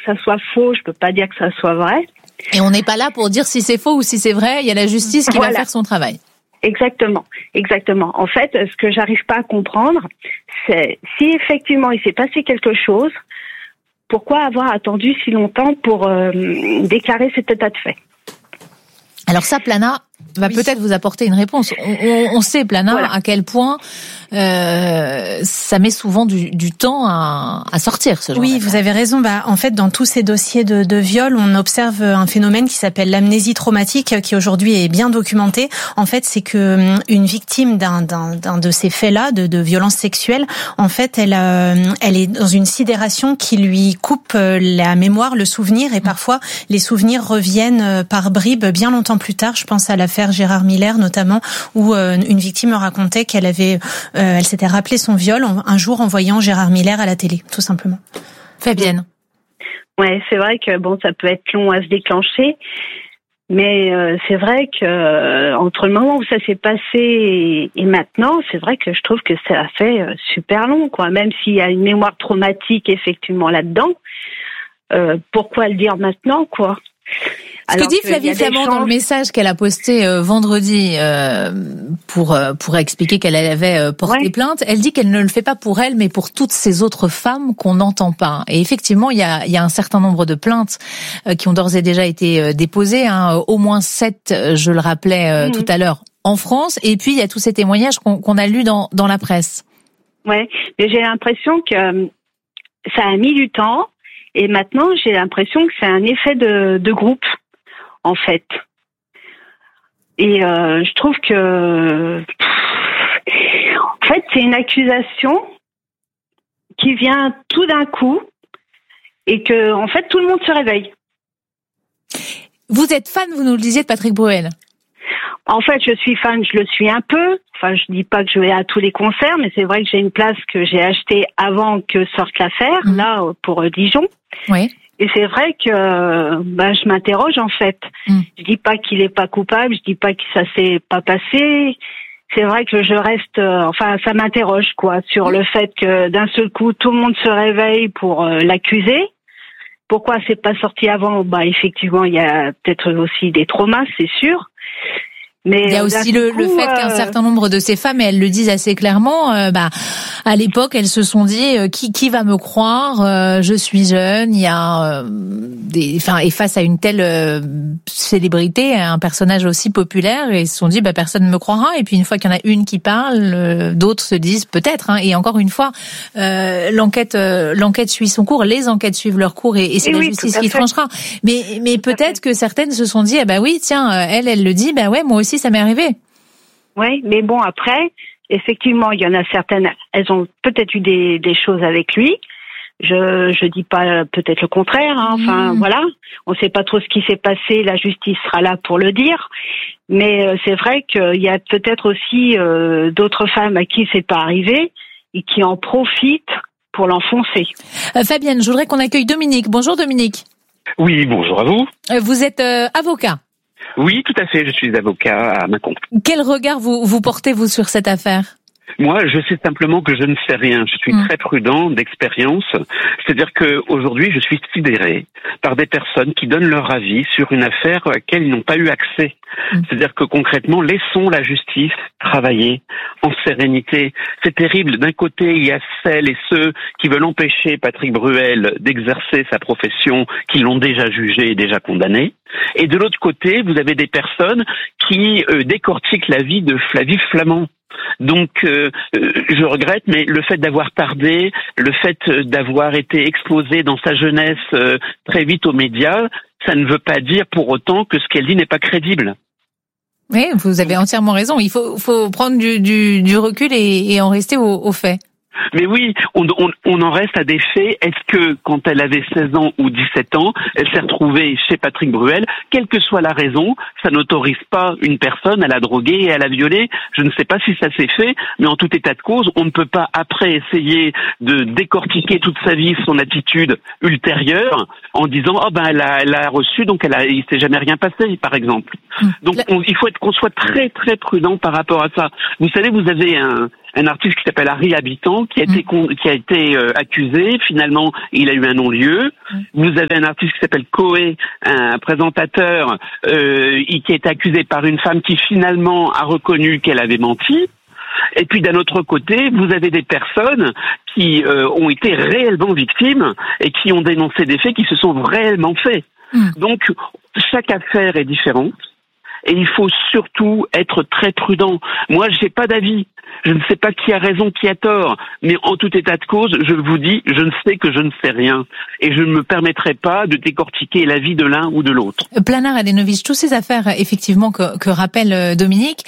que ça soit faux, je peux pas dire que ça soit vrai. Et on n'est pas là pour dire si c'est faux ou si c'est vrai. Il y a la justice qui va faire son travail. Exactement. En fait, ce que j'arrive pas à comprendre, c'est si effectivement il s'est passé quelque chose, pourquoi avoir attendu si longtemps pour déclarer cet état de fait? Alors ça, Plana va peut-être vous apporter une réponse. On sait, Plana, à quel point ça met souvent du temps à sortir, ce genre d'affaire. Vous avez raison. En fait, dans tous ces dossiers de viol, on observe un phénomène qui s'appelle l'amnésie traumatique, qui aujourd'hui est bien documenté. En fait, c'est que une victime d'un de ces faits-là, de violences sexuelles, en fait, elle est dans une sidération qui lui coupe la mémoire, le souvenir, et parfois les souvenirs reviennent par bribes bien longtemps plus tard. Je pense à l'affaire Gérard Miller notamment, où une victime racontait qu'elle elle s'était rappelé son viol un jour en voyant Gérard Miller à la télé, tout simplement. Fabienne. Ouais, c'est vrai que ça peut être long à se déclencher, mais c'est vrai que entre le moment où ça s'est passé et maintenant, c'est vrai que je trouve que ça fait super long, quoi. Même s'il y a une mémoire traumatique effectivement là-dedans, pourquoi le dire maintenant, quoi? Ce que dit Flavie Flament dans le message qu'elle a posté vendredi pour expliquer qu'elle avait porté plainte, elle dit qu'elle ne le fait pas pour elle, mais pour toutes ces autres femmes qu'on n'entend pas. Et effectivement, il y a un certain nombre de plaintes qui ont d'ores et déjà été déposées, au moins 7, je le rappelais tout à l'heure, en France. Et puis, il y a tous ces témoignages qu'on a lus dans la presse. Ouais, mais j'ai l'impression que ça a mis du temps. Et maintenant, j'ai l'impression que c'est un effet de groupe, en fait. Et je trouve que, en fait, c'est une accusation qui vient tout d'un coup et que, en fait, tout le monde se réveille. Vous êtes fan, vous nous le disiez, de Patrick Bruel? En fait, je suis fan, je le suis un peu. Enfin, je dis pas que je vais à tous les concerts, mais c'est vrai que j'ai une place que j'ai achetée avant que sorte l'affaire, là, pour Dijon. Oui. Et c'est vrai que je m'interroge, en fait. Je dis pas qu'il est pas coupable, je dis pas que ça s'est pas passé. C'est vrai que je reste, ça m'interroge, quoi, sur le fait que d'un seul coup, tout le monde se réveille pour l'accuser. Pourquoi c'est pas sorti avant? Effectivement, il y a peut-être aussi des traumas, c'est sûr. Mais il y a aussi le fait qu'un certain nombre de ces femmes, et elles le disent assez clairement, à l'époque, elles se sont dit qui va me croire, je suis jeune, il y a et face à une telle célébrité, un personnage aussi populaire, et ils se sont dit personne ne me croira. Et puis une fois qu'il y en a une qui parle, d'autres se disent peut-être. Et encore une fois, l'enquête suit son cours, les enquêtes suivent leur cours, et c'est la justice qui tranchera. Mais peut-être que certaines se sont dit oui, tiens, elle le dit, ouais, moi aussi ça m'est arrivé. Oui, mais bon, après, effectivement, il y en a certaines, elles ont peut-être eu des choses avec lui. Je dis pas peut-être le contraire, voilà. On sait pas trop ce qui s'est passé, la justice sera là pour le dire. Mais c'est vrai qu'il y a peut-être aussi d'autres femmes à qui c'est pas arrivé et qui en profitent pour l'enfoncer. Fabienne, je voudrais qu'on accueille Dominique. Bonjour Dominique. Oui, bonjour à vous. Vous êtes avocat. Oui, tout à fait, je suis avocat à Mâcon. Quel regard vous portez, vous, sur cette affaire ? Moi, je sais simplement que je ne sais rien. Je suis très prudent d'expérience. C'est-à-dire que aujourd'hui, je suis sidéré par des personnes qui donnent leur avis sur une affaire à laquelle ils n'ont pas eu accès. C'est-à-dire que concrètement, laissons la justice travailler en sérénité. C'est terrible. D'un côté, il y a celles et ceux qui veulent empêcher Patrick Bruel d'exercer sa profession, qui l'ont déjà jugé et déjà condamné. Et de l'autre côté, vous avez des personnes qui décortiquent la vie de Flavie Flament. Donc, je regrette, mais le fait d'avoir tardé, le fait d'avoir été exposé dans sa jeunesse très vite aux médias, ça ne veut pas dire pour autant que ce qu'elle dit n'est pas crédible. Oui, vous avez entièrement raison. Il faut prendre du recul et en rester aux faits. Mais oui, on en reste à des faits. Est-ce que, quand elle avait 16 ans ou 17 ans, elle s'est retrouvée chez Patrick Bruel, quelle que soit la raison, ça n'autorise pas une personne à la droguer et à la violer. Je ne sais pas si ça s'est fait, mais en tout état de cause, on ne peut pas après essayer de décortiquer toute sa vie son attitude ultérieure en disant elle a reçu, donc il s'est jamais rien passé, par exemple. Donc il faut qu'on soit très très prudent par rapport à ça. Vous savez, vous avez un artiste qui s'appelle Harry Habitant, qui a été accusé. Finalement, il a eu un non-lieu. Vous avez un artiste qui s'appelle Coé, un présentateur, qui a été accusé par une femme qui finalement a reconnu qu'elle avait menti. Et puis d'un autre côté, vous avez des personnes qui ont été réellement victimes et qui ont dénoncé des faits qui se sont réellement faits. Donc, chaque affaire est différente. Et il faut surtout être très prudent. Moi, j'ai pas d'avis. Je ne sais pas qui a raison, qui a tort. Mais en tout état de cause, je vous dis, je ne sais que je ne sais rien. Et je ne me permettrai pas de décortiquer l'avis de l'un ou de l'autre. Planar Radenovic, toutes ces affaires, effectivement, que rappelle Dominique,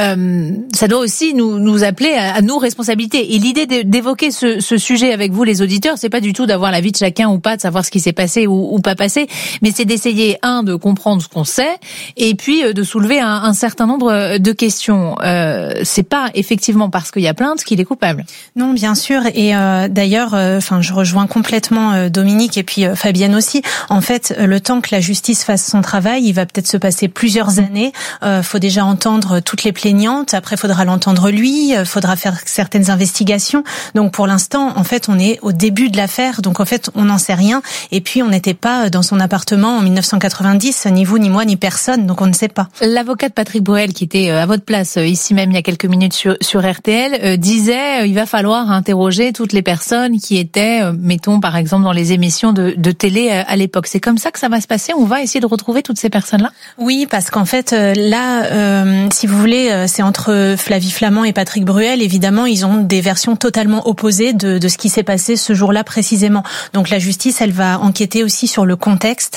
ça doit aussi nous appeler à nos responsabilités. Et l'idée d'évoquer ce sujet avec vous, les auditeurs, c'est pas du tout d'avoir l'avis de chacun ou pas, de savoir ce qui s'est passé ou pas passé, mais c'est d'essayer, de comprendre ce qu'on sait, et puis de soulever un certain nombre de questions. C'est pas effectivement parce qu'il y a plainte qu'il est coupable. Non, bien sûr. Et d'ailleurs, je rejoins complètement Dominique et puis Fabienne aussi. En fait, le temps que la justice fasse son travail, il va peut-être se passer plusieurs années. Faut déjà entendre toutes les plaignantes. Après, faudra l'entendre lui. Faudra faire certaines investigations. Donc, pour l'instant, en fait, on est au début de l'affaire. Donc, en fait, on n'en sait rien. Et puis, on n'était pas dans son appartement en 1990, ni vous, ni moi, ni personne. Donc, on ne sait pas. L'avocat de Patrick Bruel, qui était à votre place ici même il y a quelques minutes sur RTL, disait il va falloir interroger toutes les personnes qui étaient, mettons par exemple dans les émissions de télé à l'époque. C'est comme ça que ça va se passer? On va essayer de retrouver toutes ces personnes-là? Oui, parce qu'en fait là, si vous voulez, c'est entre Flavie Flament et Patrick Bruel. Évidemment, ils ont des versions totalement opposées de ce qui s'est passé ce jour-là précisément. Donc la justice, elle va enquêter aussi sur le contexte,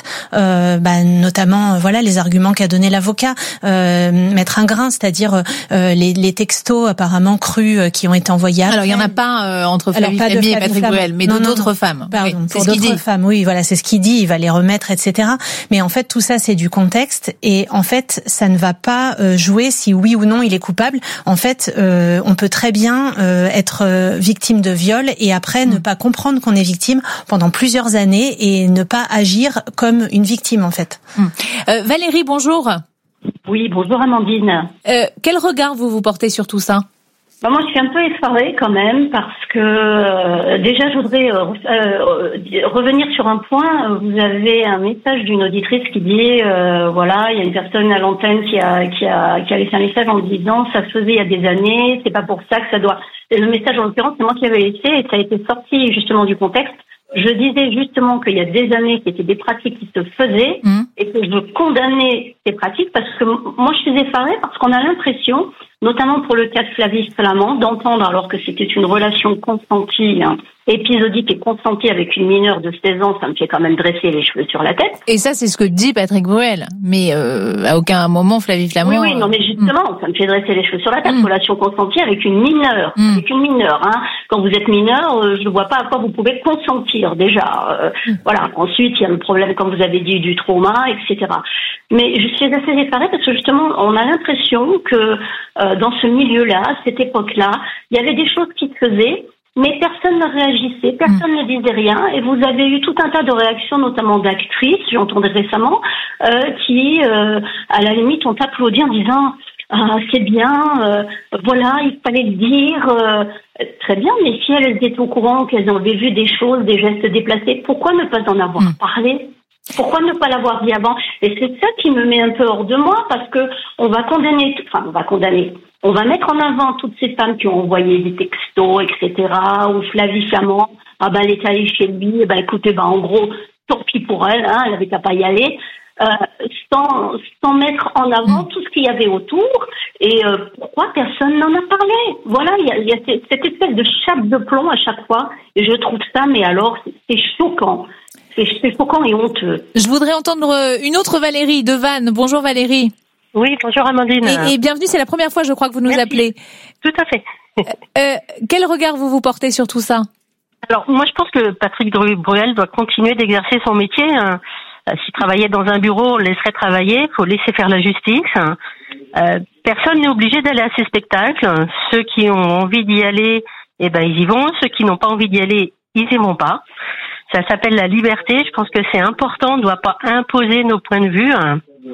notamment les arguments qu'a donné l'avocat, mettre un grain, c'est-à-dire les textos apparemment crus qui ont été envoyés après. Alors il y en a pas entre Flavie Flament et Patrick Bruel, mais d'autres femmes. Pardon, oui, pour d'autres femmes, oui, voilà, c'est ce qu'il dit, il va les remettre, etc. Mais en fait, tout ça, c'est du contexte, et en fait, ça ne va pas jouer si oui ou non il est coupable. En fait, on peut très bien être victime de viol et après ne pas comprendre qu'on est victime pendant plusieurs années et ne pas agir comme une victime, en fait. Valérie, bonjour. Oui, bonjour Amandine. Quel regard vous portez sur tout ça? Moi, je suis un peu effarée quand même parce que déjà, je voudrais revenir sur un point. Vous avez un message d'une auditrice qui dit il y a une personne à l'antenne qui a laissé un message en disant ça se faisait il y a des années, c'est pas pour ça que ça doit. Et le message en l'occurrence, c'est moi qui l'avais laissé et ça a été sorti justement du contexte. Je disais justement qu'il y a des années qu'il y était des pratiques qui se faisaient et que je condamnais ces pratiques parce que moi je suis effarée parce qu'on a l'impression, notamment pour le cas de Flavie Flament, d'entendre alors que c'était une relation consentie, épisodique et consentie avec une mineure de 16 ans, ça me fait quand même dresser les cheveux sur la tête. Et ça, c'est ce que dit Patrick Bruel. Mais à aucun moment, Flavie Flament... Oui, non, mais justement, ça me fait dresser les cheveux sur la tête. Relation consentie avec une mineure. Avec une mineure. Quand vous êtes mineur, je ne vois pas à quoi vous pouvez consentir, déjà. Voilà. Ensuite, il y a le problème, comme vous avez dit, du trauma, etc. Mais je suis assez effarée parce que, justement, on a l'impression que dans ce milieu-là, à cette époque-là, il y avait des choses qui se faisaient, mais personne ne réagissait, personne ne disait rien, et vous avez eu tout un tas de réactions, notamment d'actrices, j'ai entendu récemment, qui, à la limite, ont applaudi en disant c'est bien, il fallait le dire, très bien, mais si elles étaient au courant qu'elles avaient vu des choses, des gestes déplacés, pourquoi ne pas en avoir parlé? Pourquoi ne pas l'avoir dit avant? Et c'est ça qui me met un peu hors de moi, parce que on va mettre en avant toutes ces femmes qui ont envoyé des textos, etc., ou Flavie Flament, elle est allée chez lui, écoutez, en gros, tant pis pour elle, elle avait qu'à pas y aller, sans mettre en avant tout ce qu'il y avait autour, et pourquoi personne n'en a parlé? Voilà, il y a cette espèce de chape de plomb à chaque fois, et je trouve ça, mais alors, c'est choquant. C'est choquant et honteux. Je voudrais entendre une autre Valérie de Vannes. Bonjour Valérie. Oui, bonjour Amandine. Et bienvenue, c'est la première fois je crois que vous nous appelez. Tout à fait. Quel regard vous portez sur tout ça? Alors moi je pense que Patrick Bruel doit continuer d'exercer son métier. S'il travaillait dans un bureau, on le laisserait travailler, il faut laisser faire la justice. Personne n'est obligé d'aller à ces spectacles. Ceux qui ont envie d'y aller, ils y vont. Ceux qui n'ont pas envie d'y aller, ils y vont pas. Ça s'appelle la liberté. Je pense que c'est important. On ne doit pas imposer nos points de vue.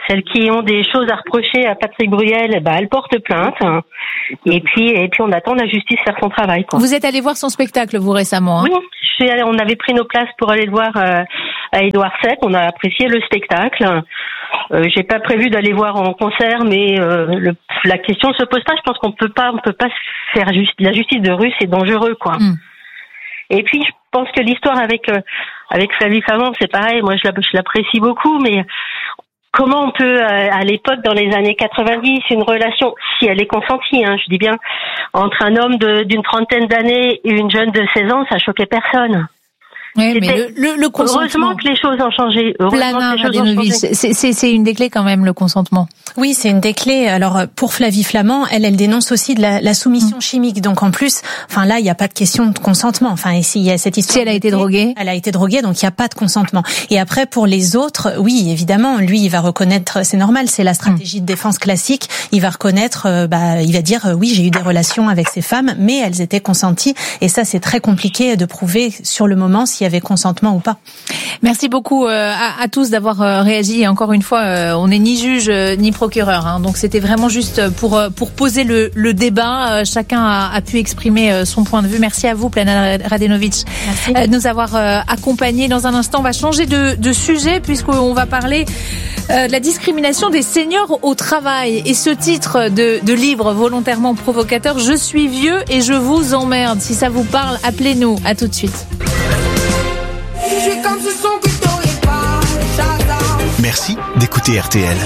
Celles qui ont des choses à reprocher à Patrick Bruel, elles portent plainte. Et puis on attend la justice faire son travail, quoi. Vous êtes allé voir son spectacle, vous, récemment, hein? Oui, on avait pris nos places pour aller le voir à Édouard VII. On a apprécié le spectacle. J'ai pas prévu d'aller voir en concert, mais la question ne se pose pas. Je pense qu'on peut pas faire la justice de rue, c'est dangereux, quoi. Et puis je pense que l'histoire avec Flavie Flamand, c'est pareil. Moi, je l'apprécie beaucoup, mais comment on peut, à l'époque, dans les années 90, une relation, si elle est consentie, je dis bien, entre un homme d'une trentaine d'années et une jeune de 16 ans, ça choquait personne. Oui, mais le consentement. Heureusement que les choses ont changé. Plana Radenovic, c'est une des clés quand même, le consentement. Oui, c'est une des clés. Alors, pour Flavie Flamand, elle dénonce aussi de la soumission chimique. Donc, en plus, là, il n'y a pas de question de consentement. Enfin, ici, il y a cette histoire. Si elle a été droguée. Elle a été droguée, donc il n'y a pas de consentement. Et après, pour les autres, oui, évidemment, lui, il va reconnaître, c'est normal, c'est la stratégie de défense classique. Il va reconnaître, il va dire, oui, j'ai eu des relations avec ces femmes, mais elles étaient consenties. Et ça, c'est très compliqué de prouver sur le moment s'il y avait consentement ou pas. Merci beaucoup à tous d'avoir réagi. Et encore une fois, on n'est ni juge ni procureur, donc c'était vraiment juste pour poser le débat. Chacun a pu exprimer son point de vue. Merci à vous, Plana Radenovic, de nous avoir accompagnés. Dans un instant, on va changer de sujet puisqu'on va parler de la discrimination des seniors au travail. Et ce titre de livre volontairement provocateur, Je suis vieux et je vous emmerde. Si ça vous parle, appelez-nous. À tout de suite. Merci d'écouter RTL.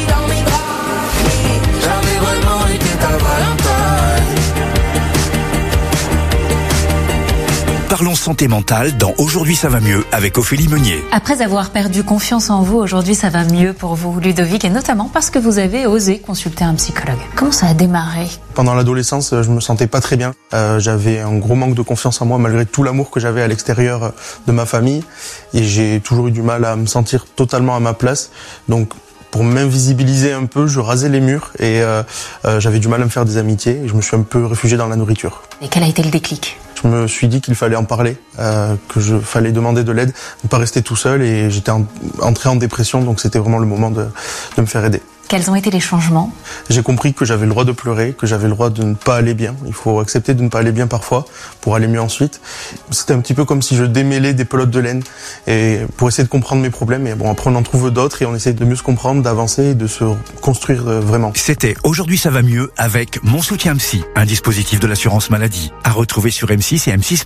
Parlons santé mentale dans Aujourd'hui ça va mieux avec Ophélie Meunier. Après avoir perdu confiance en vous, aujourd'hui ça va mieux pour vous, Ludovic, et notamment parce que vous avez osé consulter un psychologue. Comment ça a démarré ? Pendant l'adolescence, je me sentais pas très bien. J'avais un gros manque de confiance en moi malgré tout l'amour que j'avais à l'extérieur de ma famille. Et j'ai toujours eu du mal à me sentir totalement à ma place. Donc, pour m'invisibiliser un peu, je rasais les murs et j'avais du mal à me faire des amitiés. Et je me suis un peu réfugié dans la nourriture. Et quel a été le déclic ? Je me suis dit qu'il fallait en parler, fallait demander de l'aide, ne pas rester tout seul. Et j'étais entré en dépression, donc c'était vraiment le moment de me faire aider. Quels ont été les changements ? J'ai compris que j'avais le droit de pleurer, que j'avais le droit de ne pas aller bien. Il faut accepter de ne pas aller bien parfois pour aller mieux ensuite. C'était un petit peu comme si je démêlais des pelotes de laine et pour essayer de comprendre mes problèmes. Et bon, après on en trouve d'autres et on essaie de mieux se comprendre, d'avancer et de se construire vraiment. C'était Aujourd'hui ça va mieux avec Mon Soutien Psy, un dispositif de l'assurance maladie à retrouver sur M6 et M6+.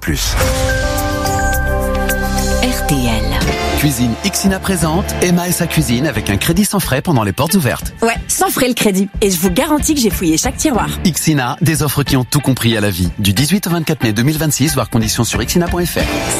RTL. Cuisine Ixina présente Emma et sa cuisine avec un crédit sans frais pendant les portes ouvertes. Ouais, sans frais le crédit. Et je vous garantis que j'ai fouillé chaque tiroir. Ixina, des offres qui ont tout compris à la vie. Du 18 au 24 mai 2026, voir conditions sur ixina.fr.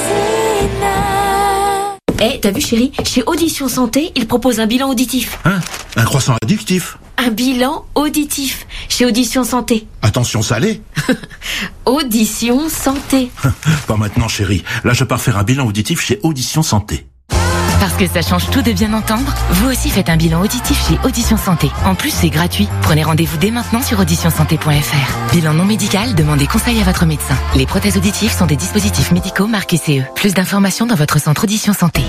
T'as vu chérie, chez Audition Santé, ils proposent un bilan auditif. Un croissant addictif. Un bilan auditif, chez Audition Santé. Attention salé. Audition Santé. Pas maintenant chérie, là je pars faire un bilan auditif chez Audition Santé. Parce que ça change tout de bien entendre, vous aussi faites un bilan auditif chez Audition Santé. En plus, c'est gratuit. Prenez rendez-vous dès maintenant sur auditionsanté.fr. Bilan non médical, demandez conseil à votre médecin. Les prothèses auditives sont des dispositifs médicaux marqués CE. Plus d'informations dans votre centre Audition Santé.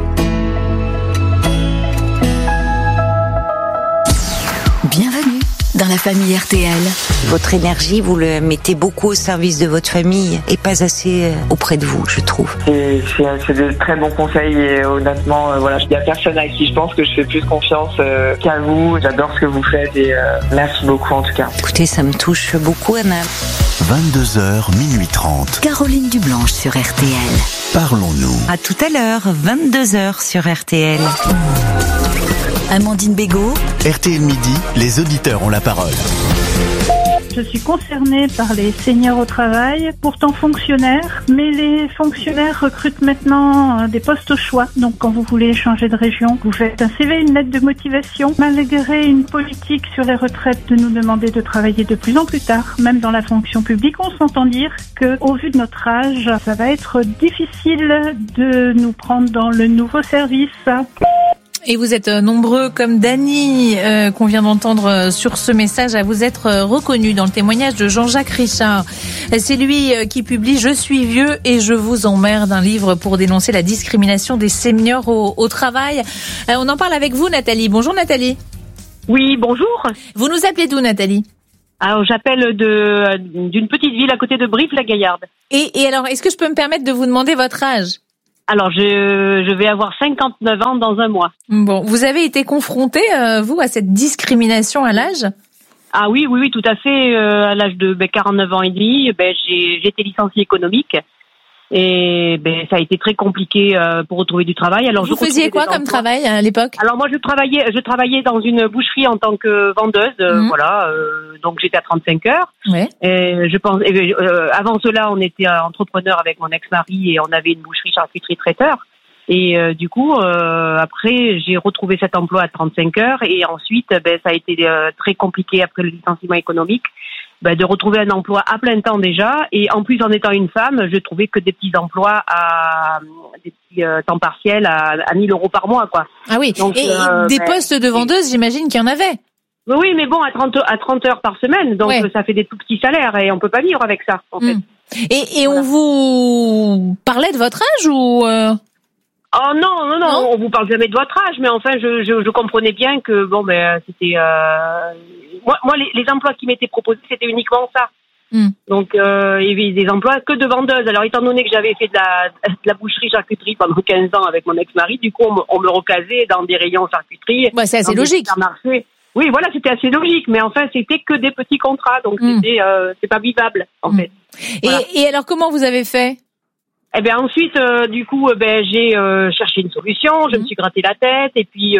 Bienvenue dans la famille RTL. Votre énergie, vous le mettez beaucoup au service de votre famille et pas assez auprès de vous, je trouve. C'est de très bons conseils et honnêtement, il y a personne à qui je pense que je fais plus confiance qu'à vous. J'adore ce que vous faites et merci beaucoup en tout cas. Écoutez, ça me touche beaucoup, Anna. 22h, minuit 30. Caroline Dublanche sur RTL. Parlons-nous. À tout à l'heure, 22h sur RTL. Amandine Bégaud. RTL Midi, les auditeurs ont la parole. Je suis concernée par les seniors au travail, pourtant fonctionnaires, mais les fonctionnaires recrutent maintenant des postes au choix. Donc quand vous voulez changer de région, vous faites un CV, une lettre de motivation. Malgré une politique sur les retraites de nous demander de travailler de plus en plus tard, même dans la fonction publique, on s'entend dire que, au vu de notre âge, ça va être difficile de nous prendre dans le nouveau service. Et vous êtes nombreux comme Dany qu'on vient d'entendre sur ce message à vous être reconnus dans le témoignage de Jean-Jacques Richard. C'est lui qui publie « Je suis vieux et je vous emmerde », un livre pour dénoncer la discrimination des seniors au travail. On en parle avec vous, Nathalie. Bonjour Nathalie. Oui, bonjour. Vous nous appelez d'où, Nathalie? Alors, j'appelle d'une petite ville à côté de Brive-la-Gaillarde. Et alors, est-ce que je peux me permettre de vous demander votre âge? Alors, je vais avoir 59 ans dans un mois. Bon, vous avez été confronté, vous, à cette discrimination à l'âge? Ah oui, tout à fait. À l'âge de 49 ans et demi, j'ai été licenciée économique. Et ça a été très compliqué pour retrouver du travail. Alors vous faisiez quoi comme travail à l'époque? Alors moi je travaillais dans une boucherie en tant que vendeuse, voilà. Donc j'étais à 35 heures. Ouais. Et je pense avant cela on était entrepreneur avec mon ex-mari et on avait une boucherie charcuterie traiteur. Et du coup après j'ai retrouvé cet emploi à 35 heures et ensuite ça a été très compliqué après le licenciement économique. De retrouver un emploi à plein temps déjà, et en plus en étant une femme, je trouvais que des petits emplois des petits temps partiels à 1000 € par mois, quoi. Ah oui. Donc, et des postes de vendeuse, j'imagine qu'il y en avait. Oui, mais bon, à 30 heures par semaine, donc ça fait des tout petits salaires et on peut pas vivre avec ça, en fait. Et voilà. On vous parlait de votre âge ou Oh non, on vous parle jamais de votre âge, mais enfin, je comprenais bien que c'était moi les emplois qui m'étaient proposés, c'était uniquement ça. Donc il y avait des emplois que de vendeuse. Alors étant donné que j'avais fait de la boucherie charcuterie pendant 15 ans avec mon ex-mari, du coup on me recasait dans des rayons charcuterie. C'est assez logique. Oui, voilà, c'était assez logique, mais enfin c'était que des petits contrats, donc c'est pas vivable en fait. Voilà. Et alors comment vous avez fait? Ensuite, du coup, j'ai cherché une solution. Je me suis gratté la tête et puis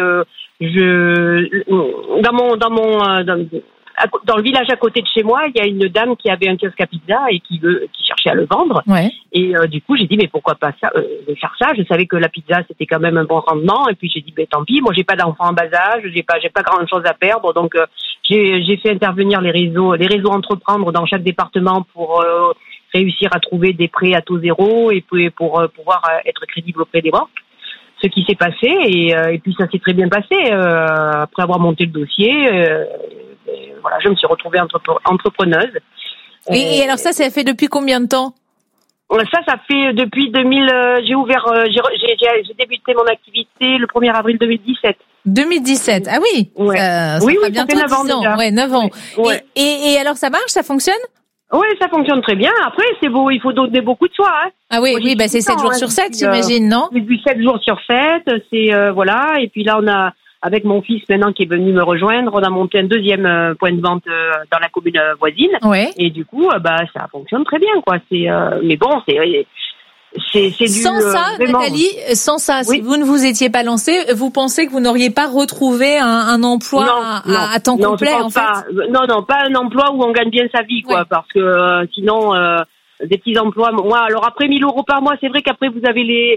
dans le village à côté de chez moi, il y a une dame qui avait un kiosque à pizza et qui cherchait à le vendre. Ouais. Et du coup, j'ai dit mais pourquoi pas faire ça. Je savais que la pizza c'était quand même un bon rendement et puis j'ai dit tant pis. Moi, j'ai pas d'enfants en bas âge, j'ai pas grand chose à perdre, donc j'ai fait intervenir les réseaux entreprendre dans chaque département pour réussir à trouver des prêts à taux zéro et puis pour pouvoir être crédible auprès des banques. Ce qui s'est passé et puis ça s'est très bien passé. Après avoir monté le dossier, voilà, je me suis retrouvée entrepreneuse. Et alors ça fait depuis combien de temps? Ça fait depuis 2000. J'ai débuté mon activité le 1er avril 2017. 2017, ah oui. Ouais. Ça fait bientôt 9 ans 10 ans. déjà. Ouais, 9 ans. Ouais. Et alors ça marche, ça fonctionne? Oui, ça fonctionne très bien. Après, c'est beau, il faut donner beaucoup de soi. Hein. Ah oui, oui, c'est 7 jours sur 7, j'imagine, non? Depuis 7 jours sur 7, c'est voilà. Et puis là, on a, avec mon fils maintenant qui est venu me rejoindre, on a monté un deuxième point de vente dans la commune voisine. Ouais. Et du coup, ça fonctionne très bien, quoi. Mais bon, c'est du sans ça, vraiment... Nathalie, sans ça, oui. Si vous ne vous étiez pas lancée, vous pensez que vous n'auriez pas retrouvé un emploi à temps complet, en fait? Non, pas un emploi où on gagne bien sa vie, quoi, parce que sinon des petits emplois. Moi, alors après 1000 € par mois, c'est vrai qu'après vous avez les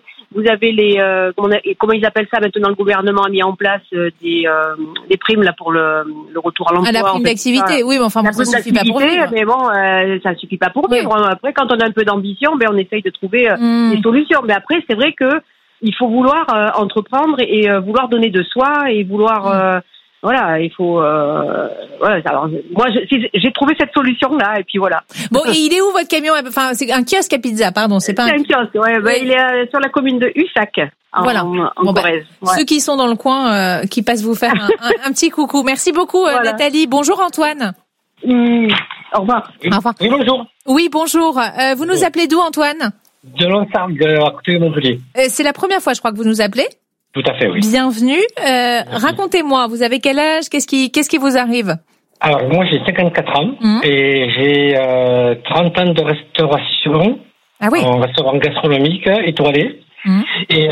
comment ils appellent ça maintenant, le gouvernement a mis en place des primes là pour le retour à l'emploi. La prime d'activité, oui, mais enfin ça suffit pas pour vivre. Mais bon, ça suffit pas pour vivre. Après, quand on a un peu d'ambition, on essaye de trouver des solutions. Mais après, c'est vrai que il faut vouloir entreprendre et vouloir donner de soi et vouloir voilà, il faut. Voilà. Alors, moi, j'ai trouvé cette solution-là, et puis voilà. Bon, et il est où votre camion? Enfin, c'est un kiosque à pizza, pardon. C'est pas un kiosque. Ouais. Il est sur la commune de Hussac, en Corrèze. Ceux qui sont dans le coin, qui passent vous faire un petit coucou. Merci beaucoup, Nathalie. Bonjour, Antoine. Au revoir. Au revoir. Oui, bonjour. Oui, bonjour. Vous nous appelez d'où, Antoine? De Lonsargues, à côté de Montpellier. C'est la première fois, je crois, que vous nous appelez. Tout à fait, oui. Bienvenue. Racontez-moi, vous avez quel âge? Qu'est-ce qui vous arrive? Alors, moi, j'ai 54 ans et j'ai 30 ans de restauration. Ah oui. En restaurant gastronomique, étoilé. Et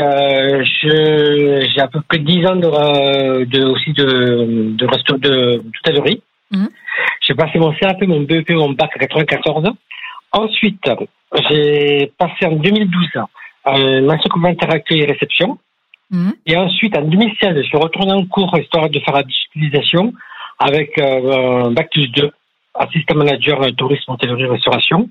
j'ai à peu près 10 ans de hôtellerie. J'ai passé mon CAP, mon BEP, mon bac en 94. Ensuite, j'ai passé en 2012 mention complémentaire accueil et réception. Et ensuite, en 2016, je suis retourné en cours histoire de faire la digitalisation avec un bac plus 2, assistant manager tourisme, hôtellerie, restauration.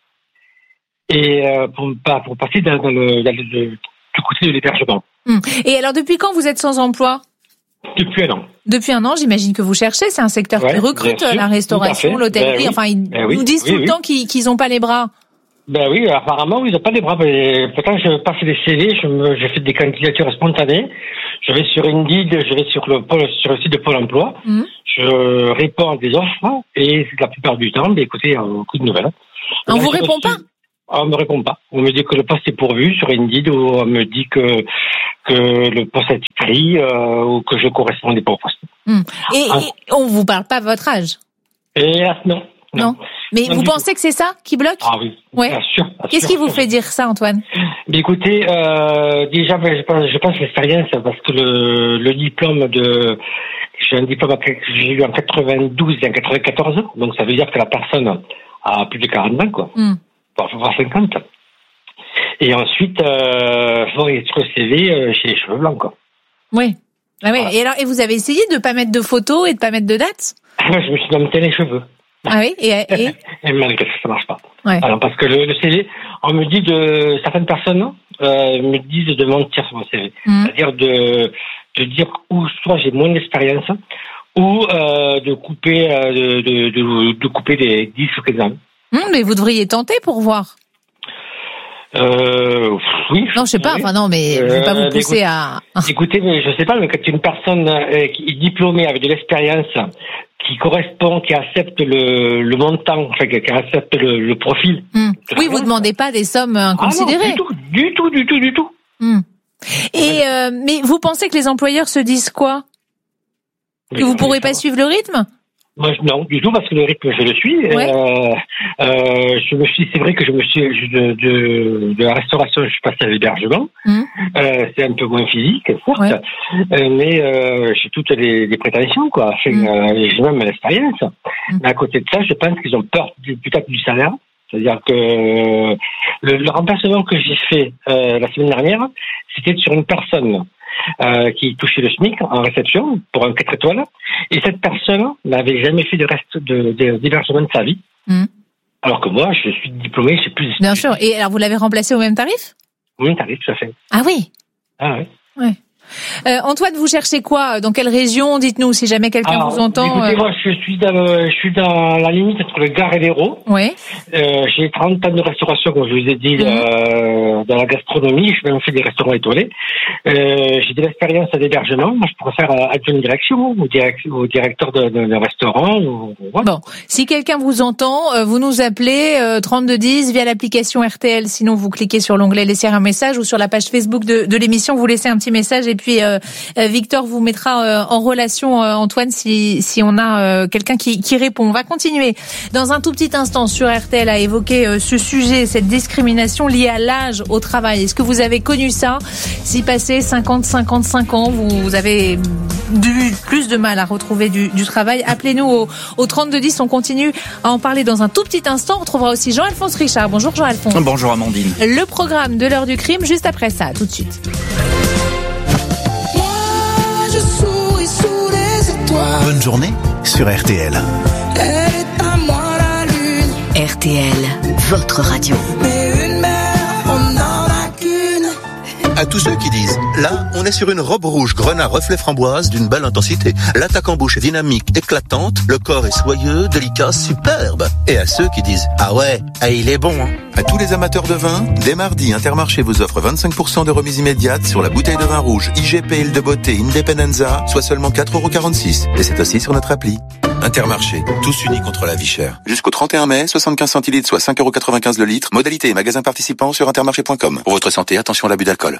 Et pour passer du côté de l'hébergement. Et alors, depuis quand vous êtes sans emploi? Depuis un an. Depuis un an, j'imagine que vous cherchez. C'est un secteur qui recrute, la restauration, l'hôtellerie. Enfin, ils nous disent tout le temps qu'ils n'ont pas les bras. Ben oui, apparemment, ils n'ont pas les bras. Pourtant, je passe des CV, je fais des candidatures spontanées. Je vais sur Indeed, je vais sur le site de Pôle emploi, je réponds à des offres et la plupart du temps, écoutez, aucune nouvelle. On vous répond pas? On me répond pas. On me dit que le poste est pourvu sur Indeed ou on me dit que le poste a été pris ou que je correspondais pas au poste. Et on vous parle pas de votre âge? Hélas, non. Mais vous pensez que c'est ça qui bloque? Ah oui, ouais. Bien sûr. Qu'est-ce qui vous fait dire ça, Antoine? Mais écoutez, déjà, je pense l'expérience, parce que le diplôme j'ai un diplôme que j'ai eu en 92 et en 94, donc ça veut dire que la personne a plus de 40 ans, quoi. Voire 50. Et ensuite, sur le CV, j'ai les cheveux blancs, quoi. Oui. Ah oui. Voilà. Et vous avez essayé de pas mettre de photos et de pas mettre de dates? Je me suis monté les cheveux. Ah oui, et malgré ça marche pas. Ouais. Alors, parce que le CV, on me dit certaines personnes me disent de mentir sur mon CV. C'est-à-dire de dire où soit j'ai moins d'expérience, ou de couper des 10 ou 15 ans. Mais vous devriez tenter pour voir. Oui. Non, je sais pas. Enfin non, mais je vais pas vous pousser à. Écoutez, mais je sais pas, mais quand une personne qui est diplômée avec de l'expérience, qui correspond, qui accepte le montant, enfin qui accepte le profil. Oui, vous demandez pas des sommes inconsidérées. Ah non, du tout. Et mais vous pensez que les employeurs se disent quoi? Que vous pourrez pas suivre le rythme? Moi, non, du tout, parce que le rythme, je le suis. Ouais. C'est vrai que je me suis de la restauration, je suis passé à l'hébergement. C'est un peu moins physique, certes, mais j'ai toutes les prétentions, quoi. J'ai même l'expérience. Mais à côté de ça, je pense qu'ils ont peur peut-être du salaire. C'est-à-dire que le remplacement que j'ai fait la semaine dernière, c'était sur une personne qui touchait le SMIC en réception pour un 4 étoiles, et cette personne n'avait jamais fait de reste d'hébergement de sa vie. Alors que moi, je suis diplômé, j'ai plus. Bien sûr. Et alors, vous l'avez remplacé au même tarif? Au même tarif, tout à fait. Ah oui. Ah oui. Ouais. Antoine, vous cherchez quoi? Dans quelle région? Dites-nous si jamais quelqu'un vous entend. Écoutez, moi, je suis dans la limite entre le Gard et l'Hérault. Oui. J'ai 30 ans de restauration, comme je vous ai dit, dans la gastronomie. Je même fait des restaurants étoilés. J'ai de l'expérience à l'hébergement. Moi, je pourrais faire adjoint de direction ou directeur d'un restaurant. Bon, si quelqu'un vous entend, vous nous appelez 3210 via l'application RTL. Sinon, vous cliquez sur l'onglet laisser un message ou sur la page Facebook de l'émission, vous laissez un petit message. Et puis Victor vous mettra en relation, Antoine, si on a quelqu'un qui répond. On va continuer dans un tout petit instant sur RTL à évoquer ce sujet, cette discrimination liée à l'âge au travail. Est-ce que vous avez connu ça? Si passé 55 ans, vous avez eu plus de mal à retrouver du travail, appelez-nous au 3210. On continue à en parler dans un tout petit instant. On retrouvera aussi Jean-Alphonse Richard. Bonjour Jean-Alphonse. Bonjour Amandine. Le programme de l'heure du crime juste après ça, tout de suite. Bonne journée sur RTL. RTL, votre radio. À tous ceux qui disent, là, on est sur une robe rouge grenat reflet framboise d'une belle intensité. L'attaque en bouche est dynamique, éclatante, le corps est soyeux, délicat, superbe. Et à ceux qui disent, ah ouais, il est bon, hein. À tous les amateurs de vin, dès mardi, Intermarché vous offre 25% de remise immédiate sur la bouteille de vin rouge IGP Île de Beauté Independenza, soit seulement 4,46 €. Et c'est aussi sur notre appli. Intermarché, tous unis contre la vie chère. Jusqu'au 31 mai, 75 centilitres, soit 5,95 € le litre. Modalité et magasins participants sur intermarché.com. Pour votre santé, attention à l'abus d'alcool.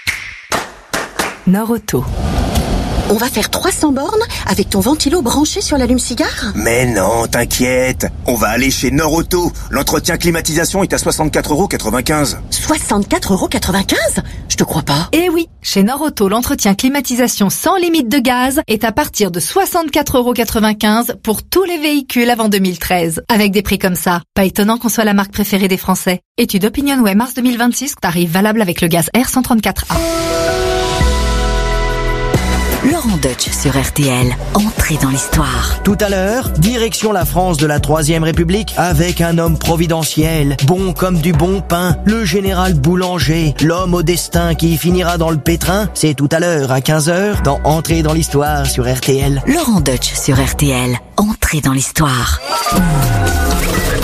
Norauto. On va faire 300 bornes avec ton ventilo branché sur l'allume-cigare? Mais non, t'inquiète. On va aller chez Norauto. L'entretien climatisation est à 64,95 €. 64,95 €? Je te crois pas. Eh oui, chez Norauto, l'entretien climatisation sans limite de gaz est à partir de 64,95 € pour tous les véhicules avant 2013. Avec des prix comme ça, pas étonnant qu'on soit la marque préférée des Français. Étude OpinionWay mars 2026, tarif valable avec le gaz R134A. Laurent Deutsch sur RTL, entrée dans l'histoire. Tout à l'heure, direction la France de la Troisième République avec un homme providentiel, bon comme du bon pain, le général Boulanger, l'homme au destin qui finira dans le pétrin. C'est tout à l'heure à 15h dans Entrée dans l'histoire sur RTL. Laurent Deutsch sur RTL, entrée dans l'histoire.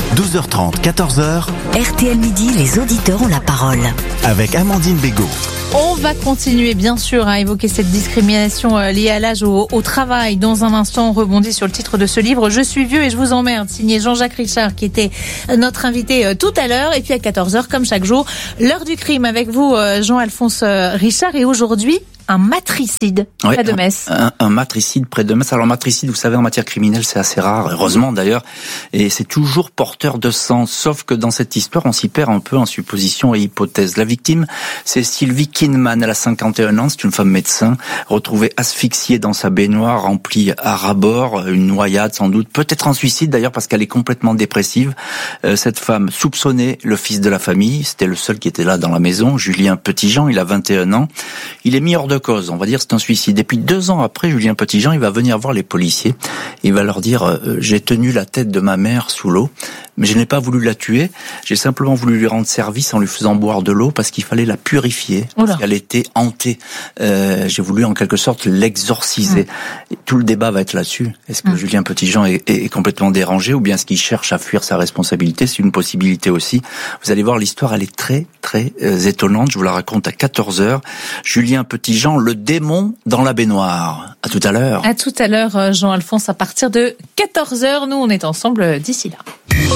12h30, 14h. RTL Midi, les auditeurs ont la parole. Avec Amandine Bégaud. On va continuer bien sûr à évoquer cette discrimination liée à l'âge au travail. Dans un instant, on rebondit sur le titre de ce livre, Je suis vieux et je vous emmerde, signé Jean-Jacques Richard, qui était notre invité tout à l'heure. Et puis à 14h, comme chaque jour, l'heure du crime avec vous, Jean-Alphonse Richard. Et aujourd'hui, un matricide près de Metz. Un matricide près de Metz. Alors matricide, vous savez, en matière criminelle, c'est assez rare, heureusement d'ailleurs, et c'est toujours porteur de sens. Sauf que dans cette histoire, on s'y perd un peu en suppositions et hypothèses. La victime, c'est Sylvie Kinman. Elle a 51 ans, c'est une femme médecin, retrouvée asphyxiée dans sa baignoire, remplie à ras-bord, une noyade sans doute, peut-être en suicide d'ailleurs parce qu'elle est complètement dépressive. Cette femme soupçonnait le fils de la famille, c'était le seul qui était là dans la maison, Julien Petitjean, il a 21 ans. Il est mis hors de cause, on va dire c'est un suicide. Et puis 2 ans après, Julien Petitjean, il va venir voir les policiers. Il va leur dire j'ai tenu la tête de ma mère sous l'eau, mais je n'ai pas voulu la tuer. J'ai simplement voulu lui rendre service en lui faisant boire de l'eau parce qu'il fallait la purifier, parce qu'elle était hantée. J'ai voulu en quelque sorte l'exorciser. Et tout le débat va être là-dessus. Est-ce que Julien Petitjean est complètement dérangé ou bien est-ce qu'il cherche à fuir sa responsabilité? C'est une possibilité aussi. Vous allez voir, l'histoire elle est très très étonnante. Je vous la raconte à 14h. Julien Petitjean, le démon dans la baignoire. À tout à l'heure. À tout à l'heure, Jean-Alphonse, à partir de 14h. Nous, on est ensemble d'ici là.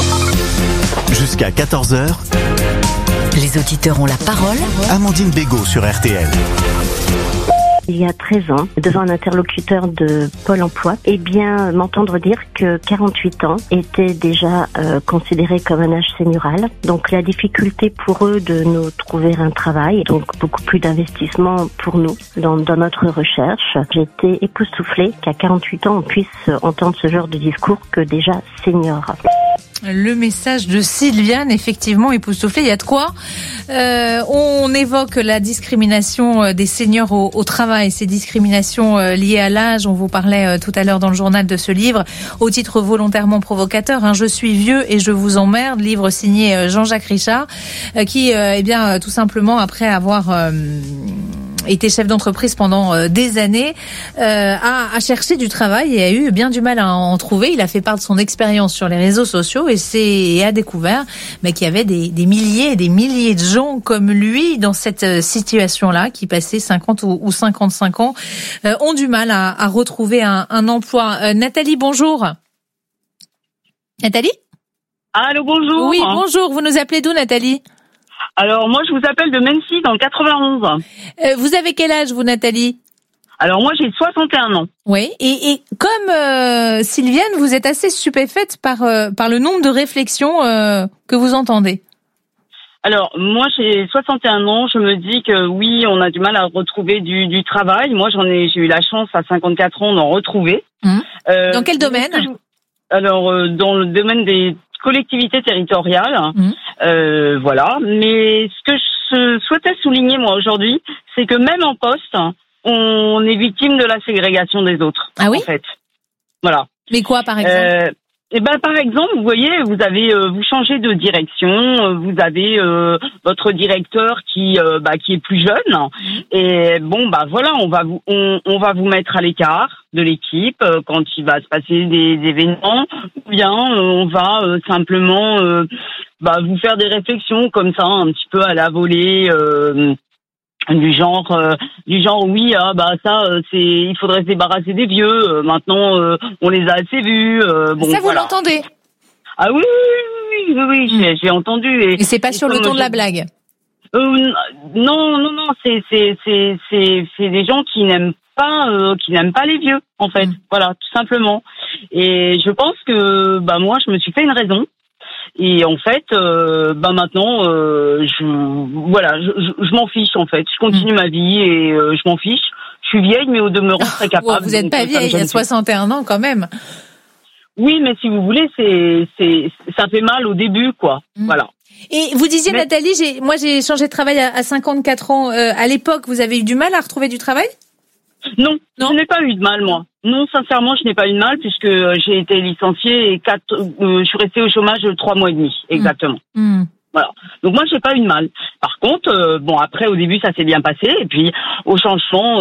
Jusqu'à 14h. Les auditeurs ont la parole. Amandine Bégaud sur RTL. Il y a 13 ans, devant un interlocuteur de Pôle emploi, m'entendre dire que 48 ans était déjà considéré comme un âge sénioral. Donc la difficulté pour eux de nous trouver un travail, donc beaucoup plus d'investissement pour nous dans notre recherche. J'ai été époustouflée qu'à 48 ans on puisse entendre ce genre de discours que déjà senior. Le message de Sylviane, effectivement, époustouflé. Il y a de quoi. On évoque la discrimination des seniors au travail, ces discriminations liées à l'âge. On vous parlait tout à l'heure dans le journal de ce livre, au titre volontairement provocateur, Je suis vieux et je vous emmerde, livre signé Jean-Jacques Richard, qui, tout simplement, après avoir été chef d'entreprise pendant des années, a cherché du travail et a eu bien du mal à en trouver. Il a fait part de son expérience sur les réseaux sociaux et a découvert qu'il y avait des milliers et des milliers de gens comme lui dans cette situation-là, qui passaient 50 ou 55 ans, ont du mal à retrouver un emploi. Nathalie, bonjour. Nathalie ? Allô, bonjour. Oui, bonjour. Vous nous appelez d'où, Nathalie ? Alors, moi, je vous appelle de Mency, dans le 91. Vous avez quel âge, vous, Nathalie ? Alors, moi, j'ai 61 ans. Oui, et comme Sylviane, vous êtes assez stupéfaite par le nombre de réflexions que vous entendez. Alors, moi, j'ai 61 ans. Je me dis que oui, on a du mal à retrouver du travail. Moi, j'ai eu la chance, à 54 ans, d'en retrouver. Dans quel domaine ? Alors, dans le domaine des collectivités territoriales. Voilà. Mais ce que je souhaitais souligner, moi, aujourd'hui, c'est que même en poste, on est victime de la ségrégation des autres. Ah oui ? En fait. Voilà. Mais quoi, par exemple ? Par exemple, vous voyez, vous changez de direction, vous avez votre directeur qui est plus jeune, et voilà, on va vous mettre à l'écart de l'équipe quand il va se passer des événements, ou bien on va simplement vous faire des réflections comme ça, un petit peu à la volée. Du genre oui, il faudrait se débarrasser des vieux, maintenant on les a assez vus, ça vous l'entendez? Ah oui, j'ai entendu. Et c'est pas sur le ton de la blague? Non, c'est des gens qui n'aiment pas les vieux, en fait. Voilà, tout simplement. Et je pense que moi je me suis fait une raison. Et en fait, maintenant, je m'en fiche en fait. Je continue ma vie et je m'en fiche. Je suis vieille, mais au demeurant très capable. Vous n'êtes pas vieille, il y a 61 ans quand même. Oui, mais si vous voulez, ça fait mal au début, quoi. Voilà. Et vous disiez, Nathalie, j'ai changé de travail à 54 ans. À l'époque, vous avez eu du mal à retrouver du travail? Non, je n'ai pas eu de mal, moi. Non, sincèrement, je n'ai pas eu de mal puisque j'ai été licenciée et je suis restée au chômage 3 mois et demi, exactement. Voilà. Donc moi, j'ai pas eu de mal. Par contre, après, au début, ça s'est bien passé et puis au changement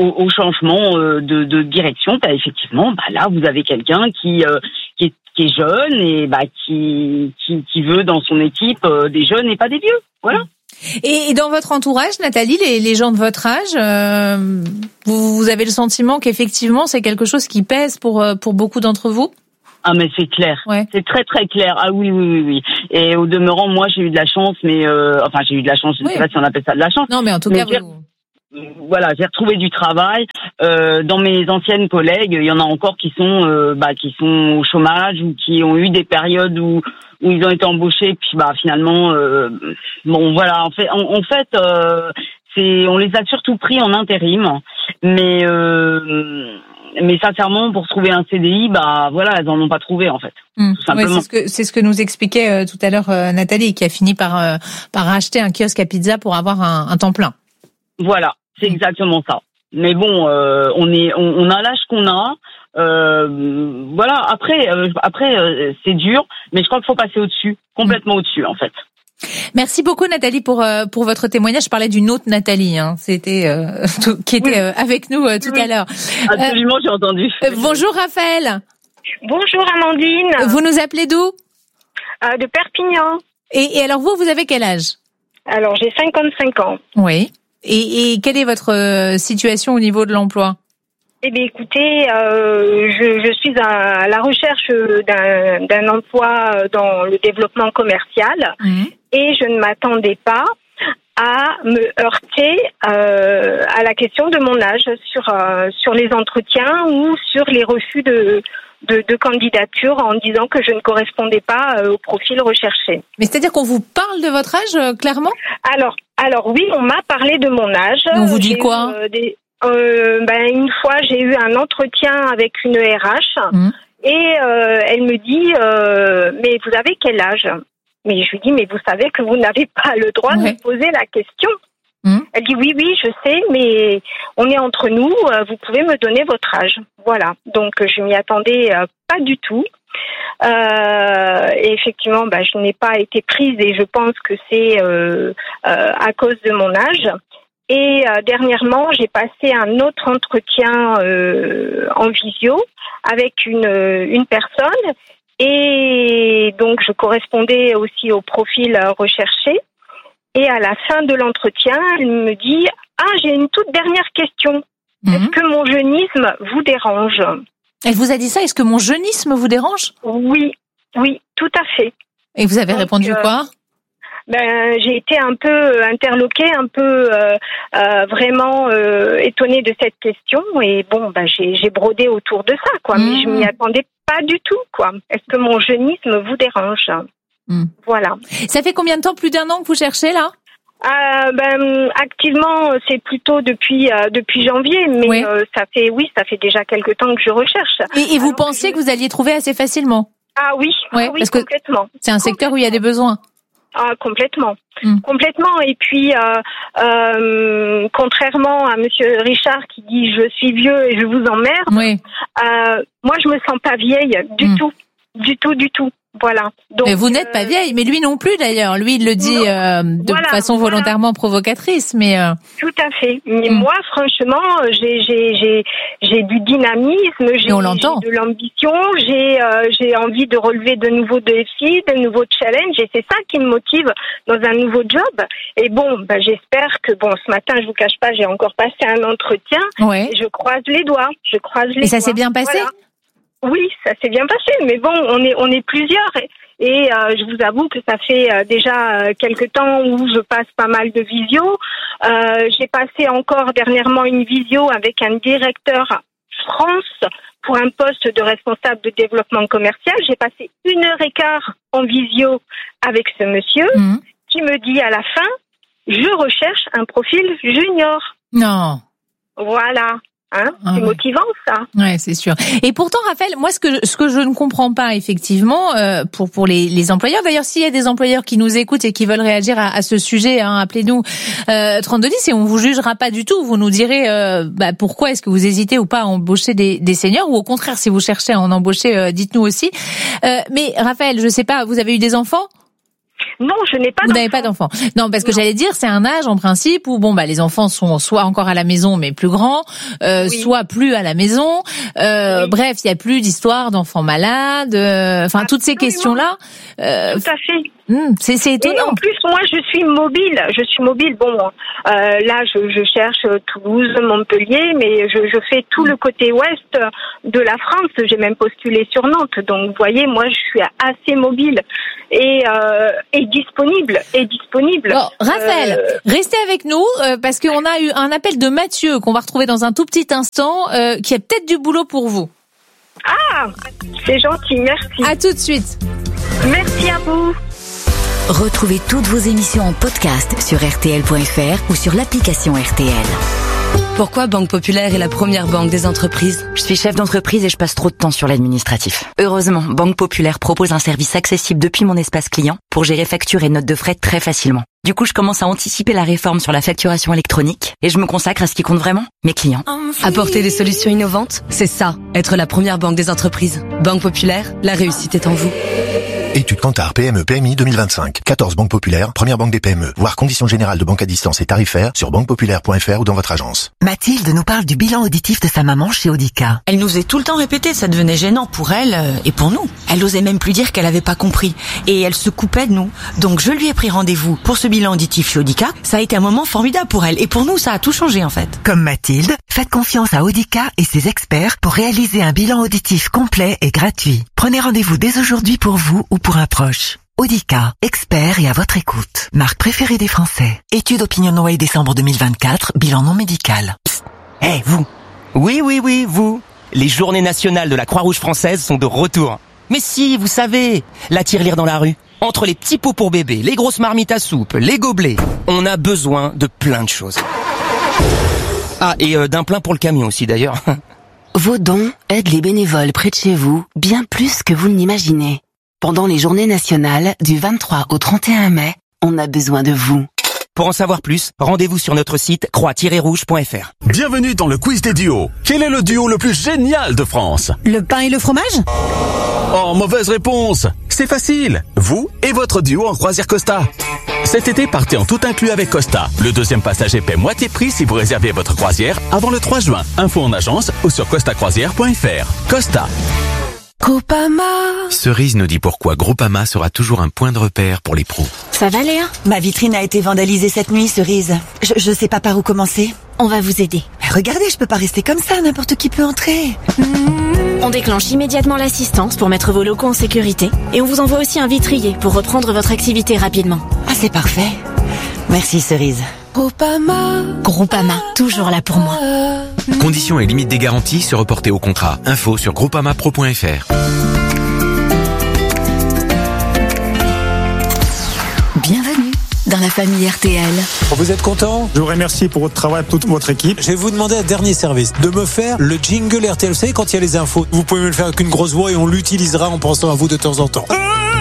de direction, effectivement, là, vous avez quelqu'un qui est jeune et qui veut dans son équipe des jeunes et pas des vieux. Voilà. Et dans votre entourage, Nathalie, les gens de votre âge, vous avez le sentiment qu'effectivement c'est quelque chose qui pèse pour beaucoup d'entre vous? Ah mais c'est clair, c'est très très clair. Ah oui. Et au demeurant, moi j'ai eu de la chance, mais j'ai eu de la chance. Je ne sais pas si on appelle ça de la chance. Non, mais en tout cas, voilà, j'ai retrouvé du travail. Dans mes anciennes collègues, il y en a encore qui sont au chômage ou qui ont eu des périodes où ils ont été embauchés, puis finalement, voilà. En fait, on les a surtout pris en intérim, mais sincèrement, pour trouver un CDI, elles en ont pas trouvé en fait. Tout simplement. Ouais, c'est ce que nous expliquait tout à l'heure Nathalie, qui a fini par racheter un kiosque à pizza pour avoir un temps plein. Voilà, c'est exactement ça. Mais bon, on a l'âge qu'on a. Voilà. Après, c'est dur, mais je crois qu'il faut passer au-dessus, complètement au-dessus en fait. Merci beaucoup Nathalie pour votre témoignage. Je parlais d'une autre Nathalie, c'était qui était avec nous tout à l'heure. Absolument, j'ai entendu. Bonjour Raphaël. Bonjour Amandine. Vous nous appelez d'où? De Perpignan. Et alors vous avez quel âge? Alors j'ai 55 ans. Oui. Et quelle est votre situation au niveau de l'emploi? Eh bien, écoutez, je suis à la recherche d'un emploi dans le développement commercial et je ne m'attendais pas à me heurter à la question de mon âge sur les entretiens ou sur les refus de candidature en disant que je ne correspondais pas au profil recherché. Mais c'est-à-dire qu'on vous parle de votre âge, clairement? Alors oui, on m'a parlé de mon âge. On vous dit quoi? Une fois, j'ai eu un entretien avec une RH et elle me dit mais vous avez quel âge? Mais je lui dis mais vous savez que vous n'avez pas le droit de me poser la question. Elle dit oui, je sais, mais on est entre nous, vous pouvez me donner votre âge. Voilà, donc je m'y attendais pas du tout. Et effectivement, je n'ai pas été prise et je pense que c'est à cause de mon âge. Et dernièrement, j'ai passé un autre entretien en visio avec une personne et donc je correspondais aussi au profil recherché. Et à la fin de l'entretien, elle me dit « j'ai une toute dernière question. Est-ce que mon jeunisme vous dérange ?» Elle vous a dit ça? Est-ce que mon jeunisme vous dérange? Oui, tout à fait. Et vous avez répondu quoi? J'ai été un peu interloquée, un peu vraiment étonnée de cette question et j'ai brodé autour de ça quoi, mais je m'y attendais pas du tout quoi. Est-ce que mon jeunisme vous dérange? Voilà. Ça fait combien de temps, plus d'1 an que vous cherchez là? Activement, c'est plutôt depuis janvier, mais ça fait déjà quelque temps que je recherche. Et vous pensiez que vous alliez trouver assez facilement? Ah oui, parce complètement. Que c'est un secteur où il y a des besoins. Ah, complètement. Complètement. Et puis, contrairement à Monsieur Richard qui dit je suis vieux et je vous emmerde, moi je me sens pas vieille du tout. Voilà. Donc, mais vous n'êtes pas vieille, mais lui non plus d'ailleurs. Lui, il le dit de façon volontairement provocatrice, mais tout à fait. Mais moi, franchement, j'ai du dynamisme, j'ai de l'ambition, j'ai envie de relever de nouveaux défis, de nouveaux challenges, et c'est ça qui me motive dans un nouveau job. Et j'espère que ce matin, je vous cache pas, j'ai encore passé un entretien. Et je croise les doigts. Et ça s'est bien passé? Voilà. Oui, ça s'est bien passé, mais on est plusieurs et je vous avoue que ça fait déjà quelque temps où je passe pas mal de visio. J'ai passé encore dernièrement une visio avec un directeur France pour un poste de responsable de développement commercial. J'ai passé 1h15 en visio avec ce monsieur qui me dit à la fin, je recherche un profil junior. Non. Voilà. C'est motivant ça. Ouais, c'est sûr. Et pourtant, Raphaël, moi, ce que je ne comprends pas effectivement pour les employeurs. D'ailleurs, s'il y a des employeurs qui nous écoutent et qui veulent réagir à ce sujet, appelez-nous 3210 et on vous jugera pas du tout. Vous nous direz pourquoi est-ce que vous hésitez ou pas à embaucher des seniors, ou au contraire, si vous cherchez à en embaucher, dites-nous aussi. Mais Raphaël, je sais pas, vous avez eu des enfants? Non, je n'ai pas d'enfants. Vous n'avez pas d'enfants. Non, parce que j'allais dire, c'est un âge en principe où les enfants sont soit encore à la maison mais plus grands, soit plus à la maison. Bref, il y a plus d'histoire d'enfants malades. Toutes ces questions-là. Tout à fait. C'est étonnant. Et en plus, moi, je suis mobile. Bon, là, je cherche Toulouse, Montpellier, mais je fais tout le côté ouest de la France. J'ai même postulé sur Nantes. Donc, vous voyez, moi, je suis assez mobile et disponible. Bon, Raphaël, restez avec nous parce qu'on a eu un appel de Mathieu qu'on va retrouver dans un tout petit instant, qui a peut-être du boulot pour vous. Ah, c'est gentil, merci. À tout de suite. Merci à vous. Retrouvez toutes vos émissions en podcast sur rtl.fr ou sur l'application RTL. Pourquoi Banque Populaire est la première banque des entreprises ? Je suis chef d'entreprise et je passe trop de temps sur l'administratif. Heureusement, Banque Populaire propose un service accessible depuis mon espace client pour gérer factures et notes de frais très facilement. Du coup, je commence à anticiper la réforme sur la facturation électronique et je me consacre à ce qui compte vraiment, mes clients. Apporter des solutions innovantes, c'est ça, être la première banque des entreprises. Banque Populaire, la réussite est en vous. Étude Kantar PME PMI 2025. 14 banques populaires, première banque des PME. Voir conditions générales de banque à distance et tarifaires sur banquepopulaire.fr ou dans votre agence. Mathilde nous parle du bilan auditif de sa maman chez Audica. Elle nous faisait tout le temps répéter, ça devenait gênant pour elle et pour nous. Elle osait même plus dire qu'elle avait pas compris et elle se coupait de nous. Donc je lui ai pris rendez-vous pour ce bilan auditif chez Audica. Ça a été un moment formidable pour elle et pour nous, ça a tout changé en fait. Comme Mathilde, faites confiance à Audica et ses experts pour réaliser un bilan auditif complet et gratuit. Prenez rendez-vous dès aujourd'hui pour vous ou pour un proche. Audica, expert et à votre écoute. Marque préférée des Français. Étude OpinionWay décembre 2024, bilan non médical. Hé, vous. Oui, vous. Les journées nationales de la Croix-Rouge française sont de retour. Mais si, vous savez, la tirelire dans la rue. Entre les petits pots pour bébé, les grosses marmites à soupe, les gobelets, on a besoin de plein de choses. Ah, et d'un plein pour le camion aussi d'ailleurs. Vos dons aident les bénévoles près de chez vous bien plus que vous ne l'imaginez. Pendant les journées nationales, du 23 au 31 mai, on a besoin de vous. Pour en savoir plus, rendez-vous sur notre site croix-rouge.fr. Bienvenue dans le quiz des duos. Quel est le duo le plus génial de France ? Le pain et le fromage ? Oh, mauvaise réponse. C'est facile. Vous et votre duo en croisière Costa. Cet été, partez en tout inclus avec Costa. Le deuxième passager paie moitié prix si vous réservez votre croisière avant le 3 juin. Info en agence ou sur costacroisière.fr. Costa. Groupama. Cerise nous dit pourquoi Groupama sera toujours un point de repère pour les pros. Ça va, Léa ? Ma vitrine a été vandalisée cette nuit, Cerise. Je sais pas par où commencer. On va vous aider. Mais regardez, je peux pas rester comme ça, n'importe qui peut entrer. On déclenche immédiatement l'assistance pour mettre vos locaux en sécurité et on vous envoie aussi un vitrier pour reprendre votre activité rapidement. Ah, c'est parfait. Merci, Cerise. Groupama, toujours là pour moi. Conditions et limites des garanties se reporter au contrat. Info sur groupamapro.fr. Bienvenue dans la famille RTL. Vous êtes content ? Je vous remercie pour votre travail, toute votre équipe. Je vais vous demander un dernier service, de me faire le jingle RTL. Vous savez, quand il y a les infos, vous pouvez me le faire avec une grosse voix et on l'utilisera en pensant à vous de temps en temps.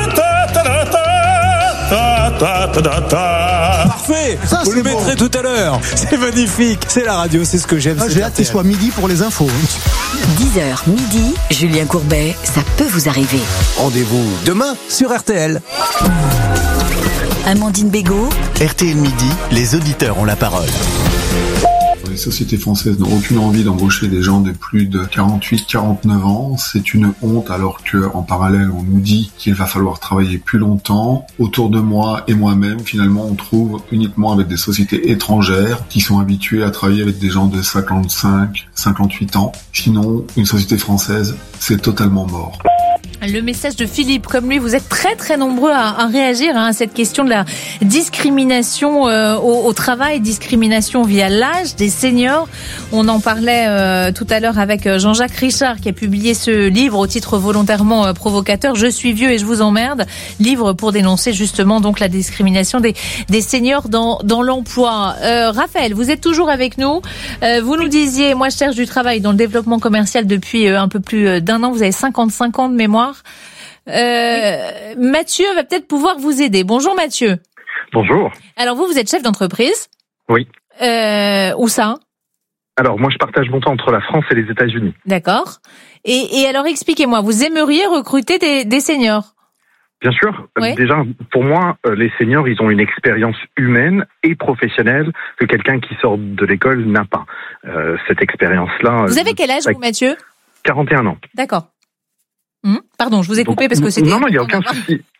Parfait. Ça, vous le mettrez tout à l'heure. C'est magnifique. C'est la radio, c'est ce que j'aime. J'ai hâte qu'il soit midi pour les infos. 10h midi, Julien Courbet, ça peut vous arriver. Rendez-vous demain sur RTL. Amandine Bégaud. RTL midi, les auditeurs ont la parole. Les sociétés françaises n'ont aucune envie d'embaucher des gens de plus de 48-49 ans. C'est une honte alors qu'en parallèle, on nous dit qu'il va falloir travailler plus longtemps. Autour de moi et moi-même, finalement, on trouve uniquement avec des sociétés étrangères qui sont habituées à travailler avec des gens de 55, 58 ans. Sinon, une société française, c'est totalement mort. Le message de Philippe, comme lui, vous êtes très très nombreux à réagir à cette question de la discrimination au travail, discrimination via l'âge des seniors. On en parlait tout à l'heure avec Jean-Jacques Richard qui a publié ce livre au titre volontairement provocateur, Je suis vieux et je vous emmerde, livre pour dénoncer justement donc la discrimination des seniors dans l'emploi. Raphaël, vous êtes toujours avec nous. Vous nous disiez, moi je cherche du travail dans le développement commercial depuis un peu plus d'1 an. Vous avez 55 ans de mémoire. Mathieu va peut-être pouvoir vous aider. Bonjour Mathieu. Bonjour. Alors vous êtes chef d'entreprise ? Oui. Où ça ? Alors moi je partage mon temps entre la France et les États-Unis. D'accord. Et alors expliquez-moi, vous aimeriez recruter des seniors ? Bien sûr. Oui. Déjà, pour moi, les seniors, ils ont une expérience humaine et professionnelle que quelqu'un qui sort de l'école n'a pas. Cette expérience-là... Vous avez quel âge, vous, Mathieu ? 41 ans. D'accord. Pardon, je vous ai coupé parce que c'était... Non, il n'y a aucun souci.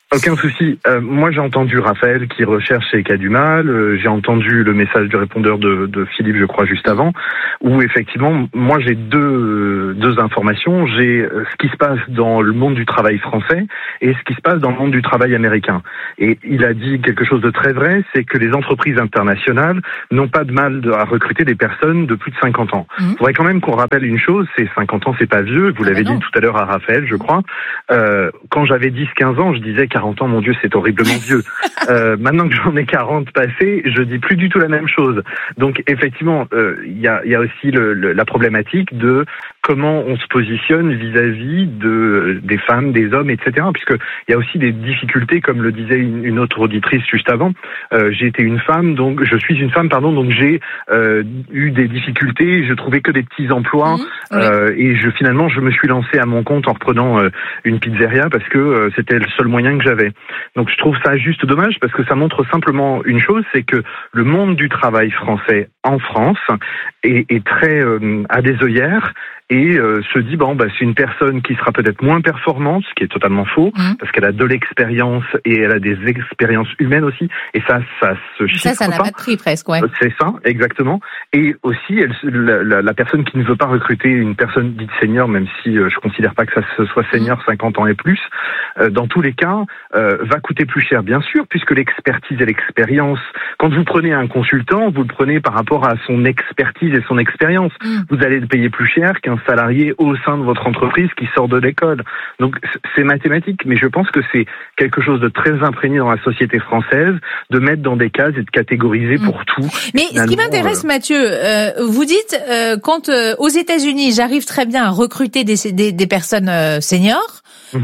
Aucun souci. Moi, j'ai entendu Raphaël qui recherche ses cas du mal. J'ai entendu le message du répondeur de Philippe, je crois, juste avant, où effectivement, moi, j'ai deux informations. J'ai ce qui se passe dans le monde du travail français et ce qui se passe dans le monde du travail américain. Et il a dit quelque chose de très vrai, c'est que les entreprises internationales n'ont pas de mal à recruter des personnes de plus de 50 ans. Il faudrait quand même qu'on rappelle une chose, c'est 50 ans, c'est pas vieux. Vous l'avez dit tout à l'heure à Raphaël, je crois. Quand j'avais 10-15 ans, je disais 40 ans, mon Dieu, c'est horriblement vieux. Maintenant que j'en ai 40 passés, je dis plus du tout la même chose. Donc effectivement, il y a aussi la problématique de comment on se positionne vis-à-vis des femmes, des hommes, etc. Puisque il y a aussi des difficultés, comme le disait une autre auditrice juste avant. Je suis une femme, donc j'ai eu des difficultés. Je trouvais que des petits emplois et finalement je me suis lancé à mon compte en reprenant une pizzeria parce que c'était le seul moyen que j'avais. Donc je trouve ça juste dommage parce que ça montre simplement une chose, c'est que le monde du travail français en France est très à des œillères et se dit c'est une personne qui sera peut-être moins performante, ce qui est totalement faux parce qu'elle a de l'expérience et elle a des expériences humaines aussi et ça se chiffre ça n'a pas de prix presque, ouais. C'est ça, exactement. Et aussi la personne qui ne veut pas recruter une personne dite senior, même si je considère pas que ça se soit senior 50 ans et plus, dans tous les cas va coûter plus cher, bien sûr, puisque l'expertise et l'expérience, quand vous prenez un consultant, vous le prenez par rapport à son expertise et son expérience. Vous allez le payer plus cher qu'un salarié au sein de votre entreprise qui sort de l'école. Donc c'est mathématique, mais je pense que c'est quelque chose de très imprégné dans la société française de mettre dans des cases et de catégoriser pour tout. Mais ce qui m'intéresse, Mathieu, vous dites quand aux États-Unis, j'arrive très bien à recruter des personnes seniors.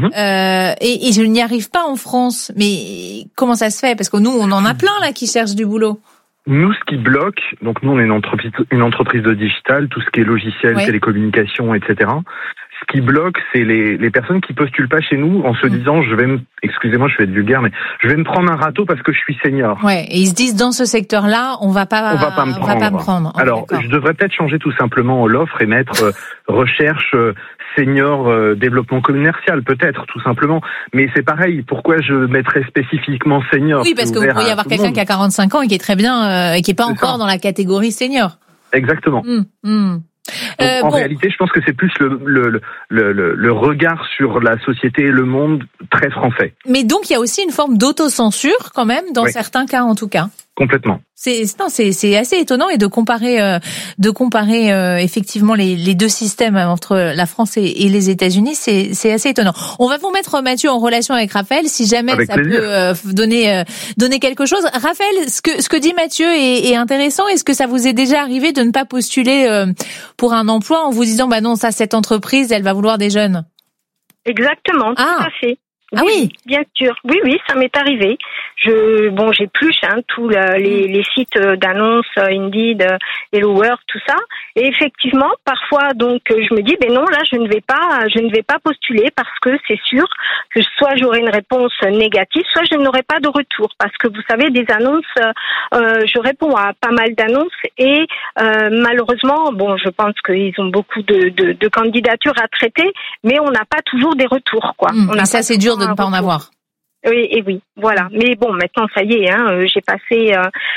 Et je n'y arrive pas en France. Mais comment ça se fait? Parce que nous, on en a plein là qui cherchent du boulot. Nous, ce qui bloque, donc nous, on est une entreprise de digital, tout ce qui est logiciel, télécommunications, etc. Ce qui bloque, c'est les personnes qui postulent pas chez nous en se disant, excusez-moi, je vais être vulgaire, mais je vais me prendre un râteau parce que je suis senior. Ouais, et ils se disent, dans ce secteur-là, on va pas me prendre. Alors, je devrais peut-être changer tout simplement l'offre et mettre recherche senior développement commercial, peut-être, tout simplement. Mais c'est pareil, pourquoi je mettrais spécifiquement senior? Oui, parce que vous pourriez avoir quelqu'un qui a 45 ans et qui est très bien, et qui est pas encore dans la catégorie senior. Exactement. En réalité, je pense que c'est plus le regard sur la société et le monde très français. Mais donc, il y a aussi une forme d'autocensure, quand même, dans certains cas, en tout cas. Complètement. C'est assez étonnant et de comparer effectivement les deux systèmes entre la France et les États-Unis, c'est assez étonnant. On va vous mettre, Mathieu, en relation avec Raphaël si jamais avec ça plaisir. Peut donner quelque chose. Raphaël, ce que dit Mathieu est intéressant. Est-ce que ça vous est déjà arrivé de ne pas postuler pour un emploi en vous disant non, cette entreprise, elle va vouloir des jeunes? Exactement, tout à fait. Oui, bien sûr. Oui, ça m'est arrivé. J'épluche tous les sites d'annonces, Indeed, Hello Work, tout ça. Et effectivement, parfois, donc, je me dis, non, là, je ne vais pas postuler parce que c'est sûr que soit j'aurai une réponse négative, soit je n'aurai pas de retour. Parce que vous savez, des annonces, je réponds à pas mal d'annonces et malheureusement, je pense qu'ils ont beaucoup de candidatures à traiter, mais on n'a pas toujours des retours, quoi. Et ça, c'est dur de ne pas en avoir. Oui, voilà. Mais bon, maintenant, ça y est, j'ai passé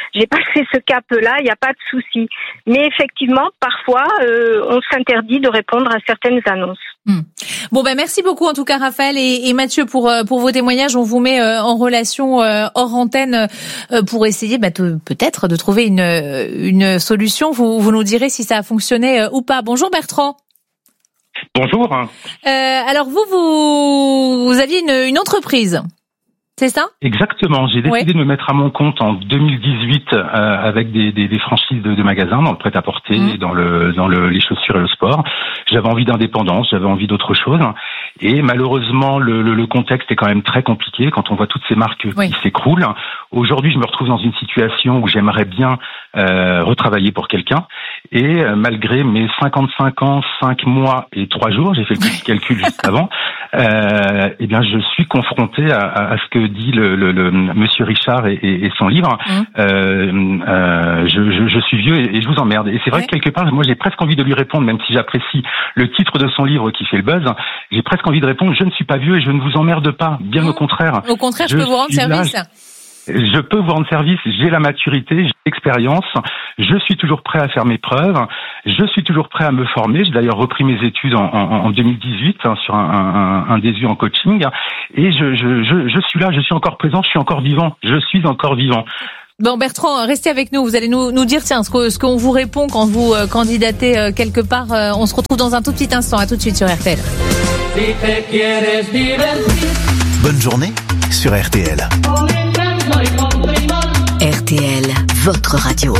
ce cap-là, il n'y a pas de souci. Mais effectivement, parfois, on s'interdit de répondre à certaines annonces. Bon, merci beaucoup, en tout cas, Raphaël et Mathieu, pour vos témoignages. On vous met en relation hors antenne pour essayer, peut-être de trouver une solution. Vous nous direz si ça a fonctionné ou pas. Bonjour, Bertrand. Bonjour. Alors, vous aviez une entreprise. C'est ça? Exactement. J'ai décidé de me mettre à mon compte en 2018 avec des franchises de magasins dans le prêt-à-porter, dans les chaussures et le sport. J'avais envie d'indépendance, j'avais envie d'autre chose. Et malheureusement, le contexte est quand même très compliqué quand on voit toutes ces marques qui s'écroulent. Aujourd'hui, je me retrouve dans une situation où j'aimerais bien retravailler pour quelqu'un. Et malgré mes 55 ans, 5 mois et 3 jours, j'ai fait le petit calcul juste avant, eh bien, je suis confronté à ce que dit le Monsieur Richard et son livre. Je suis vieux et je vous emmerde. Et c'est vrai que quelque part, moi, j'ai presque envie de lui répondre, même si j'apprécie le titre de son livre qui fait le buzz. J'ai presque envie de répondre, je ne suis pas vieux et je ne vous emmerde pas. Bien au contraire. Au contraire, je peux vous rendre service. Je peux vous rendre service, j'ai la maturité, j'ai l'expérience, je suis toujours prêt à faire mes preuves, je suis toujours prêt à me former. J'ai d'ailleurs repris mes études en 2018 sur un DSU en coaching et je suis là, je suis encore présent, je suis encore vivant, je suis encore vivant. Bon, Bertrand, restez avec nous. Vous allez nous dire, tiens, ce qu'on vous répond quand vous candidatez quelque part. On se retrouve dans un tout petit instant. À tout de suite sur RTL. Bonne journée sur RTL. RTL, votre radio.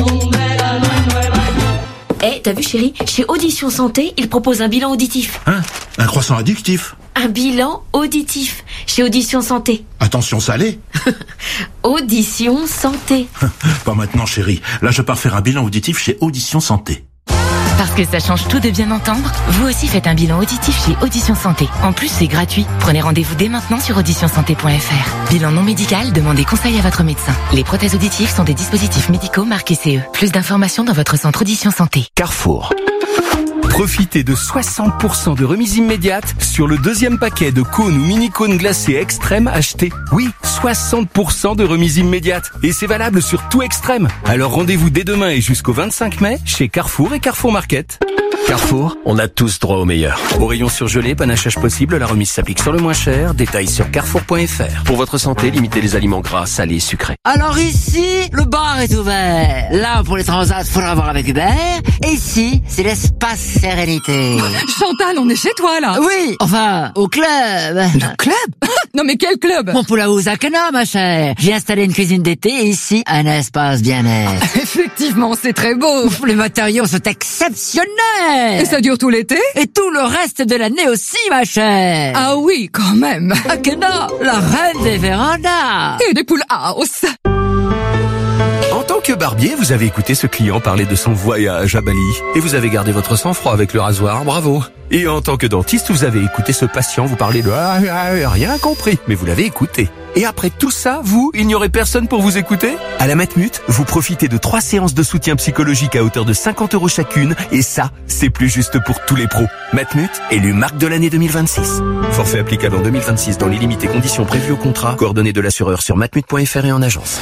T'as vu chérie, chez Audition Santé, ils proposent un bilan auditif. Hein? Un croissant addictif? Un bilan auditif, chez Audition Santé. Attention salé. Audition Santé. Pas maintenant chérie, là je pars faire un bilan auditif chez Audition Santé. Parce que ça change tout de bien entendre, vous aussi faites un bilan auditif chez Audition Santé. En plus, c'est gratuit. Prenez rendez-vous dès maintenant sur auditionsanté.fr. Bilan non médical, demandez conseil à votre médecin. Les prothèses auditives sont des dispositifs médicaux marqués CE. Plus d'informations dans votre centre Audition Santé. Carrefour. Profitez de 60% de remise immédiate sur le deuxième paquet de cônes ou mini-cônes glacés Extrême achetés. Oui, 60% de remise immédiate. Et c'est valable sur tout Extrême. Alors rendez-vous dès demain et jusqu'au 25 mai chez Carrefour et Carrefour Market. Carrefour, on a tous droit au meilleur. Au rayon surgelé, panachage possible, la remise s'applique sur le moins cher. Détails sur carrefour.fr. Pour votre santé, limitez les aliments gras, salés et sucrés. Alors ici, le bar est ouvert. Là, pour les transats, faudra voir avec Hubert. Et ici, c'est l'espace sérénité. Chantal, on est chez toi, là. Oui, enfin, au club. Le club? Non mais quel club? Mon poulaou Zakana, ma chère. J'ai installé une cuisine d'été et ici, un espace bien-être. Effectivement, c'est très beau. Les matériaux sont exceptionnels. Et ça dure tout l'été? Et tout le reste de l'année aussi, ma chère. Ah oui, quand même. Akena, la reine des vérandas. Et des poules house. En tant que barbier, vous avez écouté ce client parler de son voyage à Bali. Et vous avez gardé votre sang-froid avec le rasoir, bravo. Et en tant que dentiste, vous avez écouté ce patient vous parler de rien compris, mais vous l'avez écouté. Et après tout ça, il n'y aurait personne pour vous écouter? À la Matmut, vous profitez de 3 séances de soutien psychologique à hauteur de 50 € chacune, et ça, c'est plus juste pour tous les pros. Matmut, élu marque de l'année 2026. Forfait applicable en 2026 dans les limites et conditions prévues au contrat. Coordonnées de l'assureur sur matmut.fr et en agence.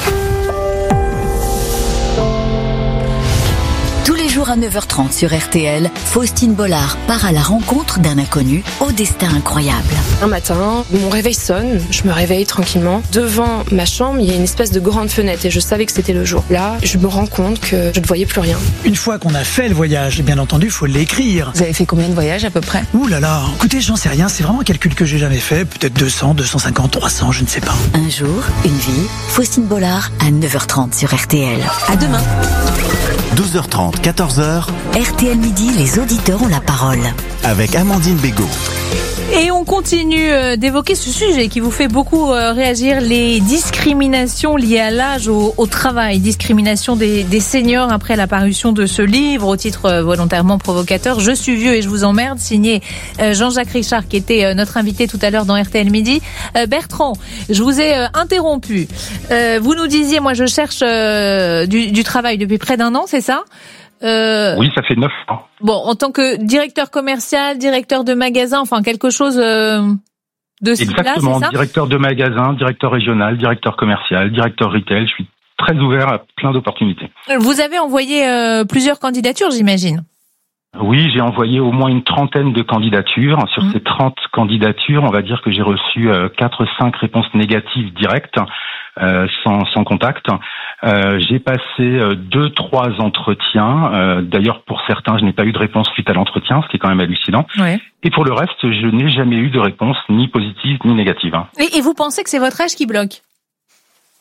Tous les jours à 9h30 sur RTL, Faustine Bollard part à la rencontre d'un inconnu au destin incroyable. Un matin, mon réveil sonne, je me réveille tranquillement. Devant ma chambre, il y a une espèce de grande fenêtre et je savais que c'était le jour. Là, je me rends compte que je ne voyais plus rien. Une fois qu'on a fait le voyage, bien entendu, il faut l'écrire. Vous avez fait combien de voyages à peu près? Ouh là là, écoutez, j'en sais rien, c'est vraiment un calcul que j'ai jamais fait. Peut-être 200, 250, 300, je ne sais pas. Un jour, une vie, Faustine Bollard à 9h30 sur RTL. À demain. 12h30, 14h. RTL Midi, les auditeurs ont la parole. Avec Amandine Bégaud. Et on continue d'évoquer ce sujet qui vous fait beaucoup réagir, les discriminations liées à l'âge au travail, discrimination des seniors après la parution de ce livre au titre volontairement provocateur, Je suis vieux et je vous emmerde, signé Jean-Jacques Richard qui était notre invité tout à l'heure dans RTL Midi. Bertrand, je vous ai interrompu. Vous nous disiez, moi je cherche du travail depuis près d'1 an, c'est ça? Oui, ça fait 9 ans. Bon, en tant que directeur commercial, directeur de magasin, enfin quelque chose de similaire, exactement, c'est ça? Directeur de magasin, directeur régional, directeur commercial, directeur retail. Je suis très ouvert à plein d'opportunités. Vous avez envoyé plusieurs candidatures, j'imagine? Oui, j'ai envoyé au moins une 30aine de candidatures. Sur ces 30 candidatures, on va dire que j'ai reçu 4-5 réponses négatives directes, sans contact. J'ai passé 2-3 entretiens. D'ailleurs, pour certains, je n'ai pas eu de réponse suite à l'entretien, ce qui est quand même hallucinant. Ouais. Et pour le reste, je n'ai jamais eu de réponse ni positive ni négative. Et vous pensez que c'est votre âge qui bloque?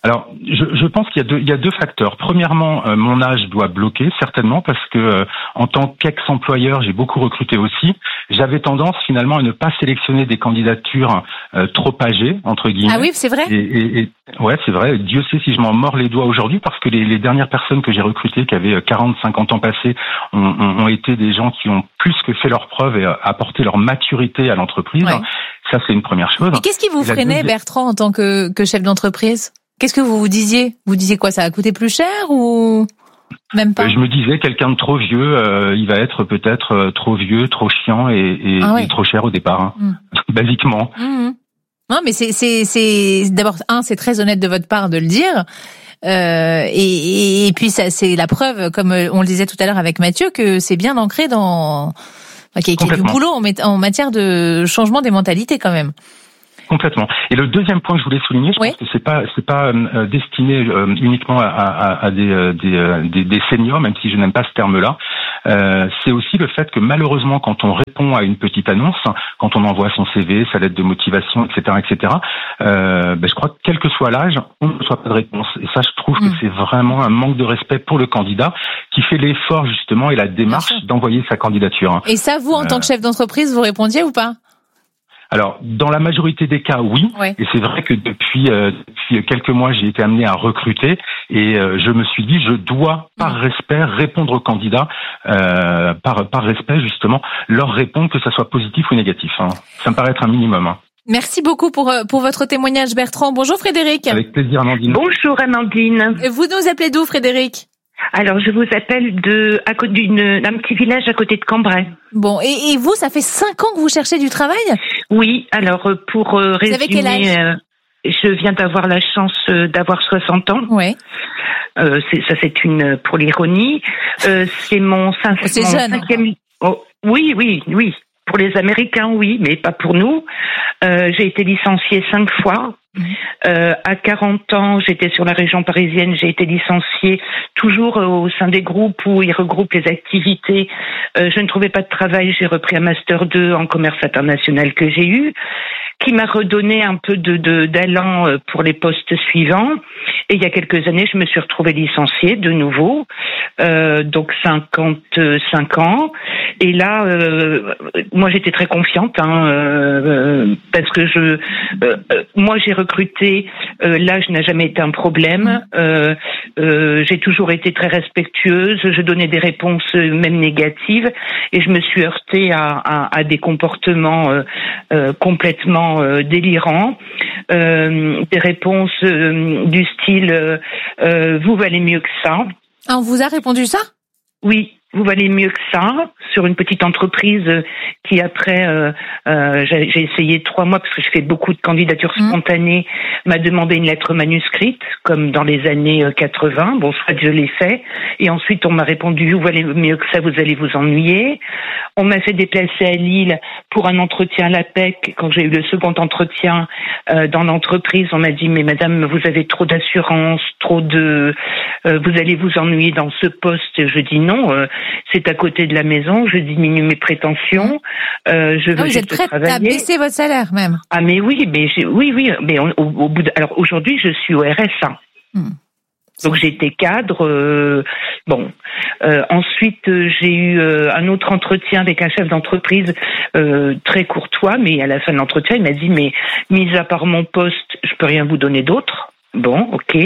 Alors, je pense qu'il y a deux facteurs. Premièrement, mon âge doit bloquer, certainement, parce que en tant qu'ex-employeur, j'ai beaucoup recruté aussi. J'avais tendance finalement à ne pas sélectionner des candidatures trop âgées, entre guillemets. Ah oui, c'est vrai. Ouais, c'est vrai. Dieu sait si je m'en mords les doigts aujourd'hui, parce que les dernières personnes que j'ai recrutées, qui avaient 40, 50 ans passés, ont été des gens qui ont plus que fait leurs preuves et apporté leur maturité à l'entreprise. Ouais. Ça, c'est une première chose. Et qu'est-ce qui vous freinait, Bertrand, en tant que chef d'entreprise ? Qu'est-ce que vous disiez ? Vous disiez quoi ? Ça a coûté plus cher ou même pas ? Je me disais, quelqu'un de trop vieux, il va être peut-être trop vieux, trop chiant et trop cher au départ, hein. Basiquement. Non, mais c'est d'abord c'est très honnête de votre part de le dire. Et puis ça, c'est la preuve, comme on le disait tout à l'heure avec Mathieu, que c'est bien ancré dans qu'il y a du boulot en matière de changement des mentalités quand même. Complètement. Et le deuxième point que je voulais souligner, je pense que c'est pas destiné uniquement à des seniors, même si je n'aime pas ce terme-là. C'est aussi le fait que malheureusement, quand on répond à une petite annonce, quand on envoie son CV, sa lettre de motivation, etc., je crois que quel que soit l'âge, on ne reçoit pas de réponse. Et ça, je trouve que c'est vraiment un manque de respect pour le candidat qui fait l'effort justement et la démarche d'envoyer sa candidature. Et ça, vous, en tant que chef d'entreprise, vous répondiez ou pas ? Alors, dans la majorité des cas, oui. Ouais. Et c'est vrai que depuis quelques mois, j'ai été amené à recruter et je me suis dit, je dois, par respect, répondre aux candidats, par respect, justement, leur répondre, que ça soit positif ou négatif. Hein. Ça me paraît être un minimum. Hein. Merci beaucoup pour votre témoignage, Bertrand. Bonjour, Frédéric. Avec plaisir, Amandine. Bonjour, Amandine. Vous nous appelez d'où, Frédéric ? Alors, je vous appelle d'un petit village à côté de Cambrai. Bon, et vous, ça fait 5 ans que vous cherchez du travail ? Oui, alors pour résumer, vous avez quel âge ? Je viens d'avoir la chance d'avoir 60 ans. Ouais. C'est pour l'ironie. C'est mon cinquième. Oh, oui. Pour les Américains, oui, mais pas pour nous. J'ai été licenciée 5 fois. À 40 ans, j'étais sur la région parisienne, j'ai été licenciée toujours au sein des groupes où ils regroupent les activités. Je ne trouvais pas de travail, j'ai repris un Master 2 en commerce international que j'ai eu, qui m'a redonné un peu d'allant pour les postes suivants. Et il y a quelques années, je me suis retrouvée licenciée de nouveau, donc 55 ans. Et là, moi j'étais très confiante, parce que moi j'ai recruté, l'âge n'a jamais été un problème. J'ai toujours été très respectueuse, je donnais des réponses même négatives, et je me suis heurtée à des comportements complètement délirants, des réponses du style vous valez mieux que ça. Ah, on vous a répondu ça ? Oui. Vous valez mieux que ça, sur une petite entreprise qui après, j'ai essayé 3 mois parce que je fais beaucoup de candidatures spontanées, m'a demandé une lettre manuscrite, comme dans les années 80. Bon, soit je l'ai fait. Et ensuite, on m'a répondu, vous valez mieux que ça, vous allez vous ennuyer. On m'a fait déplacer à Lille pour un entretien à l'APEC. Quand j'ai eu le second entretien dans l'entreprise, on m'a dit, mais madame, vous avez trop d'assurance, vous allez vous ennuyer dans ce poste. Je dis non, c'est à côté de la maison, je diminue mes prétentions, je veux vous êtes prête à baisser votre salaire même. Ah mais oui, mais au bout alors aujourd'hui je suis au RSA. Donc j'étais cadre. Ensuite j'ai eu un autre entretien avec un chef d'entreprise très courtois, mais à la fin de l'entretien il m'a dit, mais mis à part mon poste, je peux rien vous donner d'autre. Bon, ok.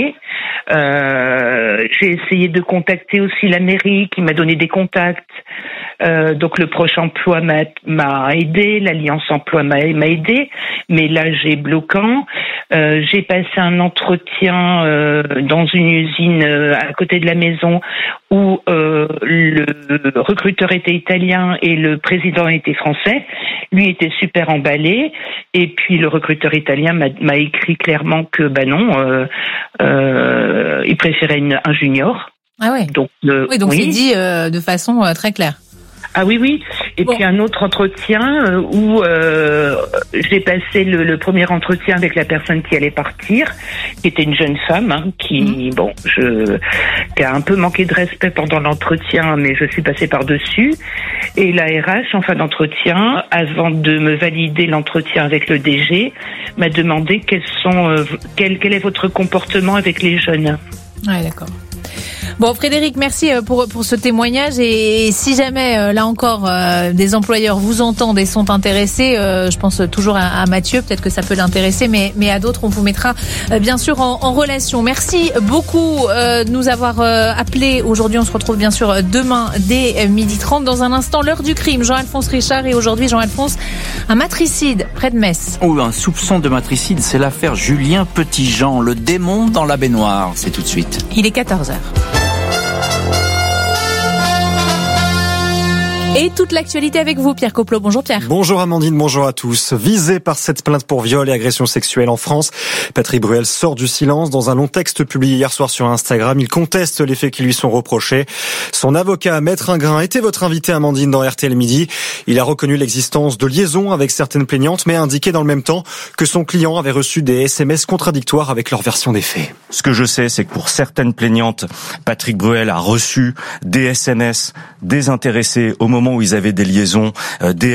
J'ai essayé de contacter aussi la mairie qui m'a donné des contacts. Donc le Proche Emploi m'a aidé, l'Alliance Emploi m'a aidé, mais là j'ai bloquant. J'ai passé un entretien dans une usine à côté de la maison où le recruteur était italien et le président était français. Lui était super emballé, et puis le recruteur italien m'a écrit clairement que non, il préférait un junior. Ah ouais. Donc c'est dit de façon très claire. Ah oui. Et puis un autre entretien où j'ai passé le premier entretien avec la personne qui allait partir, qui était une jeune femme, qui a un peu manqué de respect pendant l'entretien, mais je suis passée par-dessus. Et la RH, en fin d'entretien, avant de me valider l'entretien avec le DG, m'a demandé quel est votre comportement avec les jeunes. Ouais, d'accord. Bon, Frédéric, merci pour ce témoignage. Et si jamais, là encore, des employeurs vous entendent et sont intéressés, je pense toujours à Mathieu, peut-être que ça peut l'intéresser, mais à d'autres, on vous mettra bien sûr en relation. Merci beaucoup de nous avoir appelés. Aujourd'hui, on se retrouve bien sûr demain dès 12h30. Dans un instant, l'heure du crime, Jean-Alphonse Richard. Et aujourd'hui, Jean-Alphonse, un matricide près de Metz. Oh, un soupçon de matricide, c'est l'affaire Julien Petitjean, le démon dans la baignoire. C'est tout de suite. Il est 14h. Et toute l'actualité avec vous, Pierre Coplot. Bonjour Pierre. Bonjour Amandine, bonjour à tous. Visé par cette plainte pour viol et agression sexuelle en France, Patrick Bruel sort du silence. Dans un long texte publié hier soir sur Instagram, il conteste les faits qui lui sont reprochés. Son avocat, Maître Ingrain, était votre invité Amandine dans RTL Midi. Il a reconnu l'existence de liaisons avec certaines plaignantes, mais a indiqué dans le même temps que son client avait reçu des SMS contradictoires avec leur version des faits. Ce que je sais, c'est que pour certaines plaignantes, Patrick Bruel a reçu des SMS désintéressés au moment où ils avaient des liaisons, des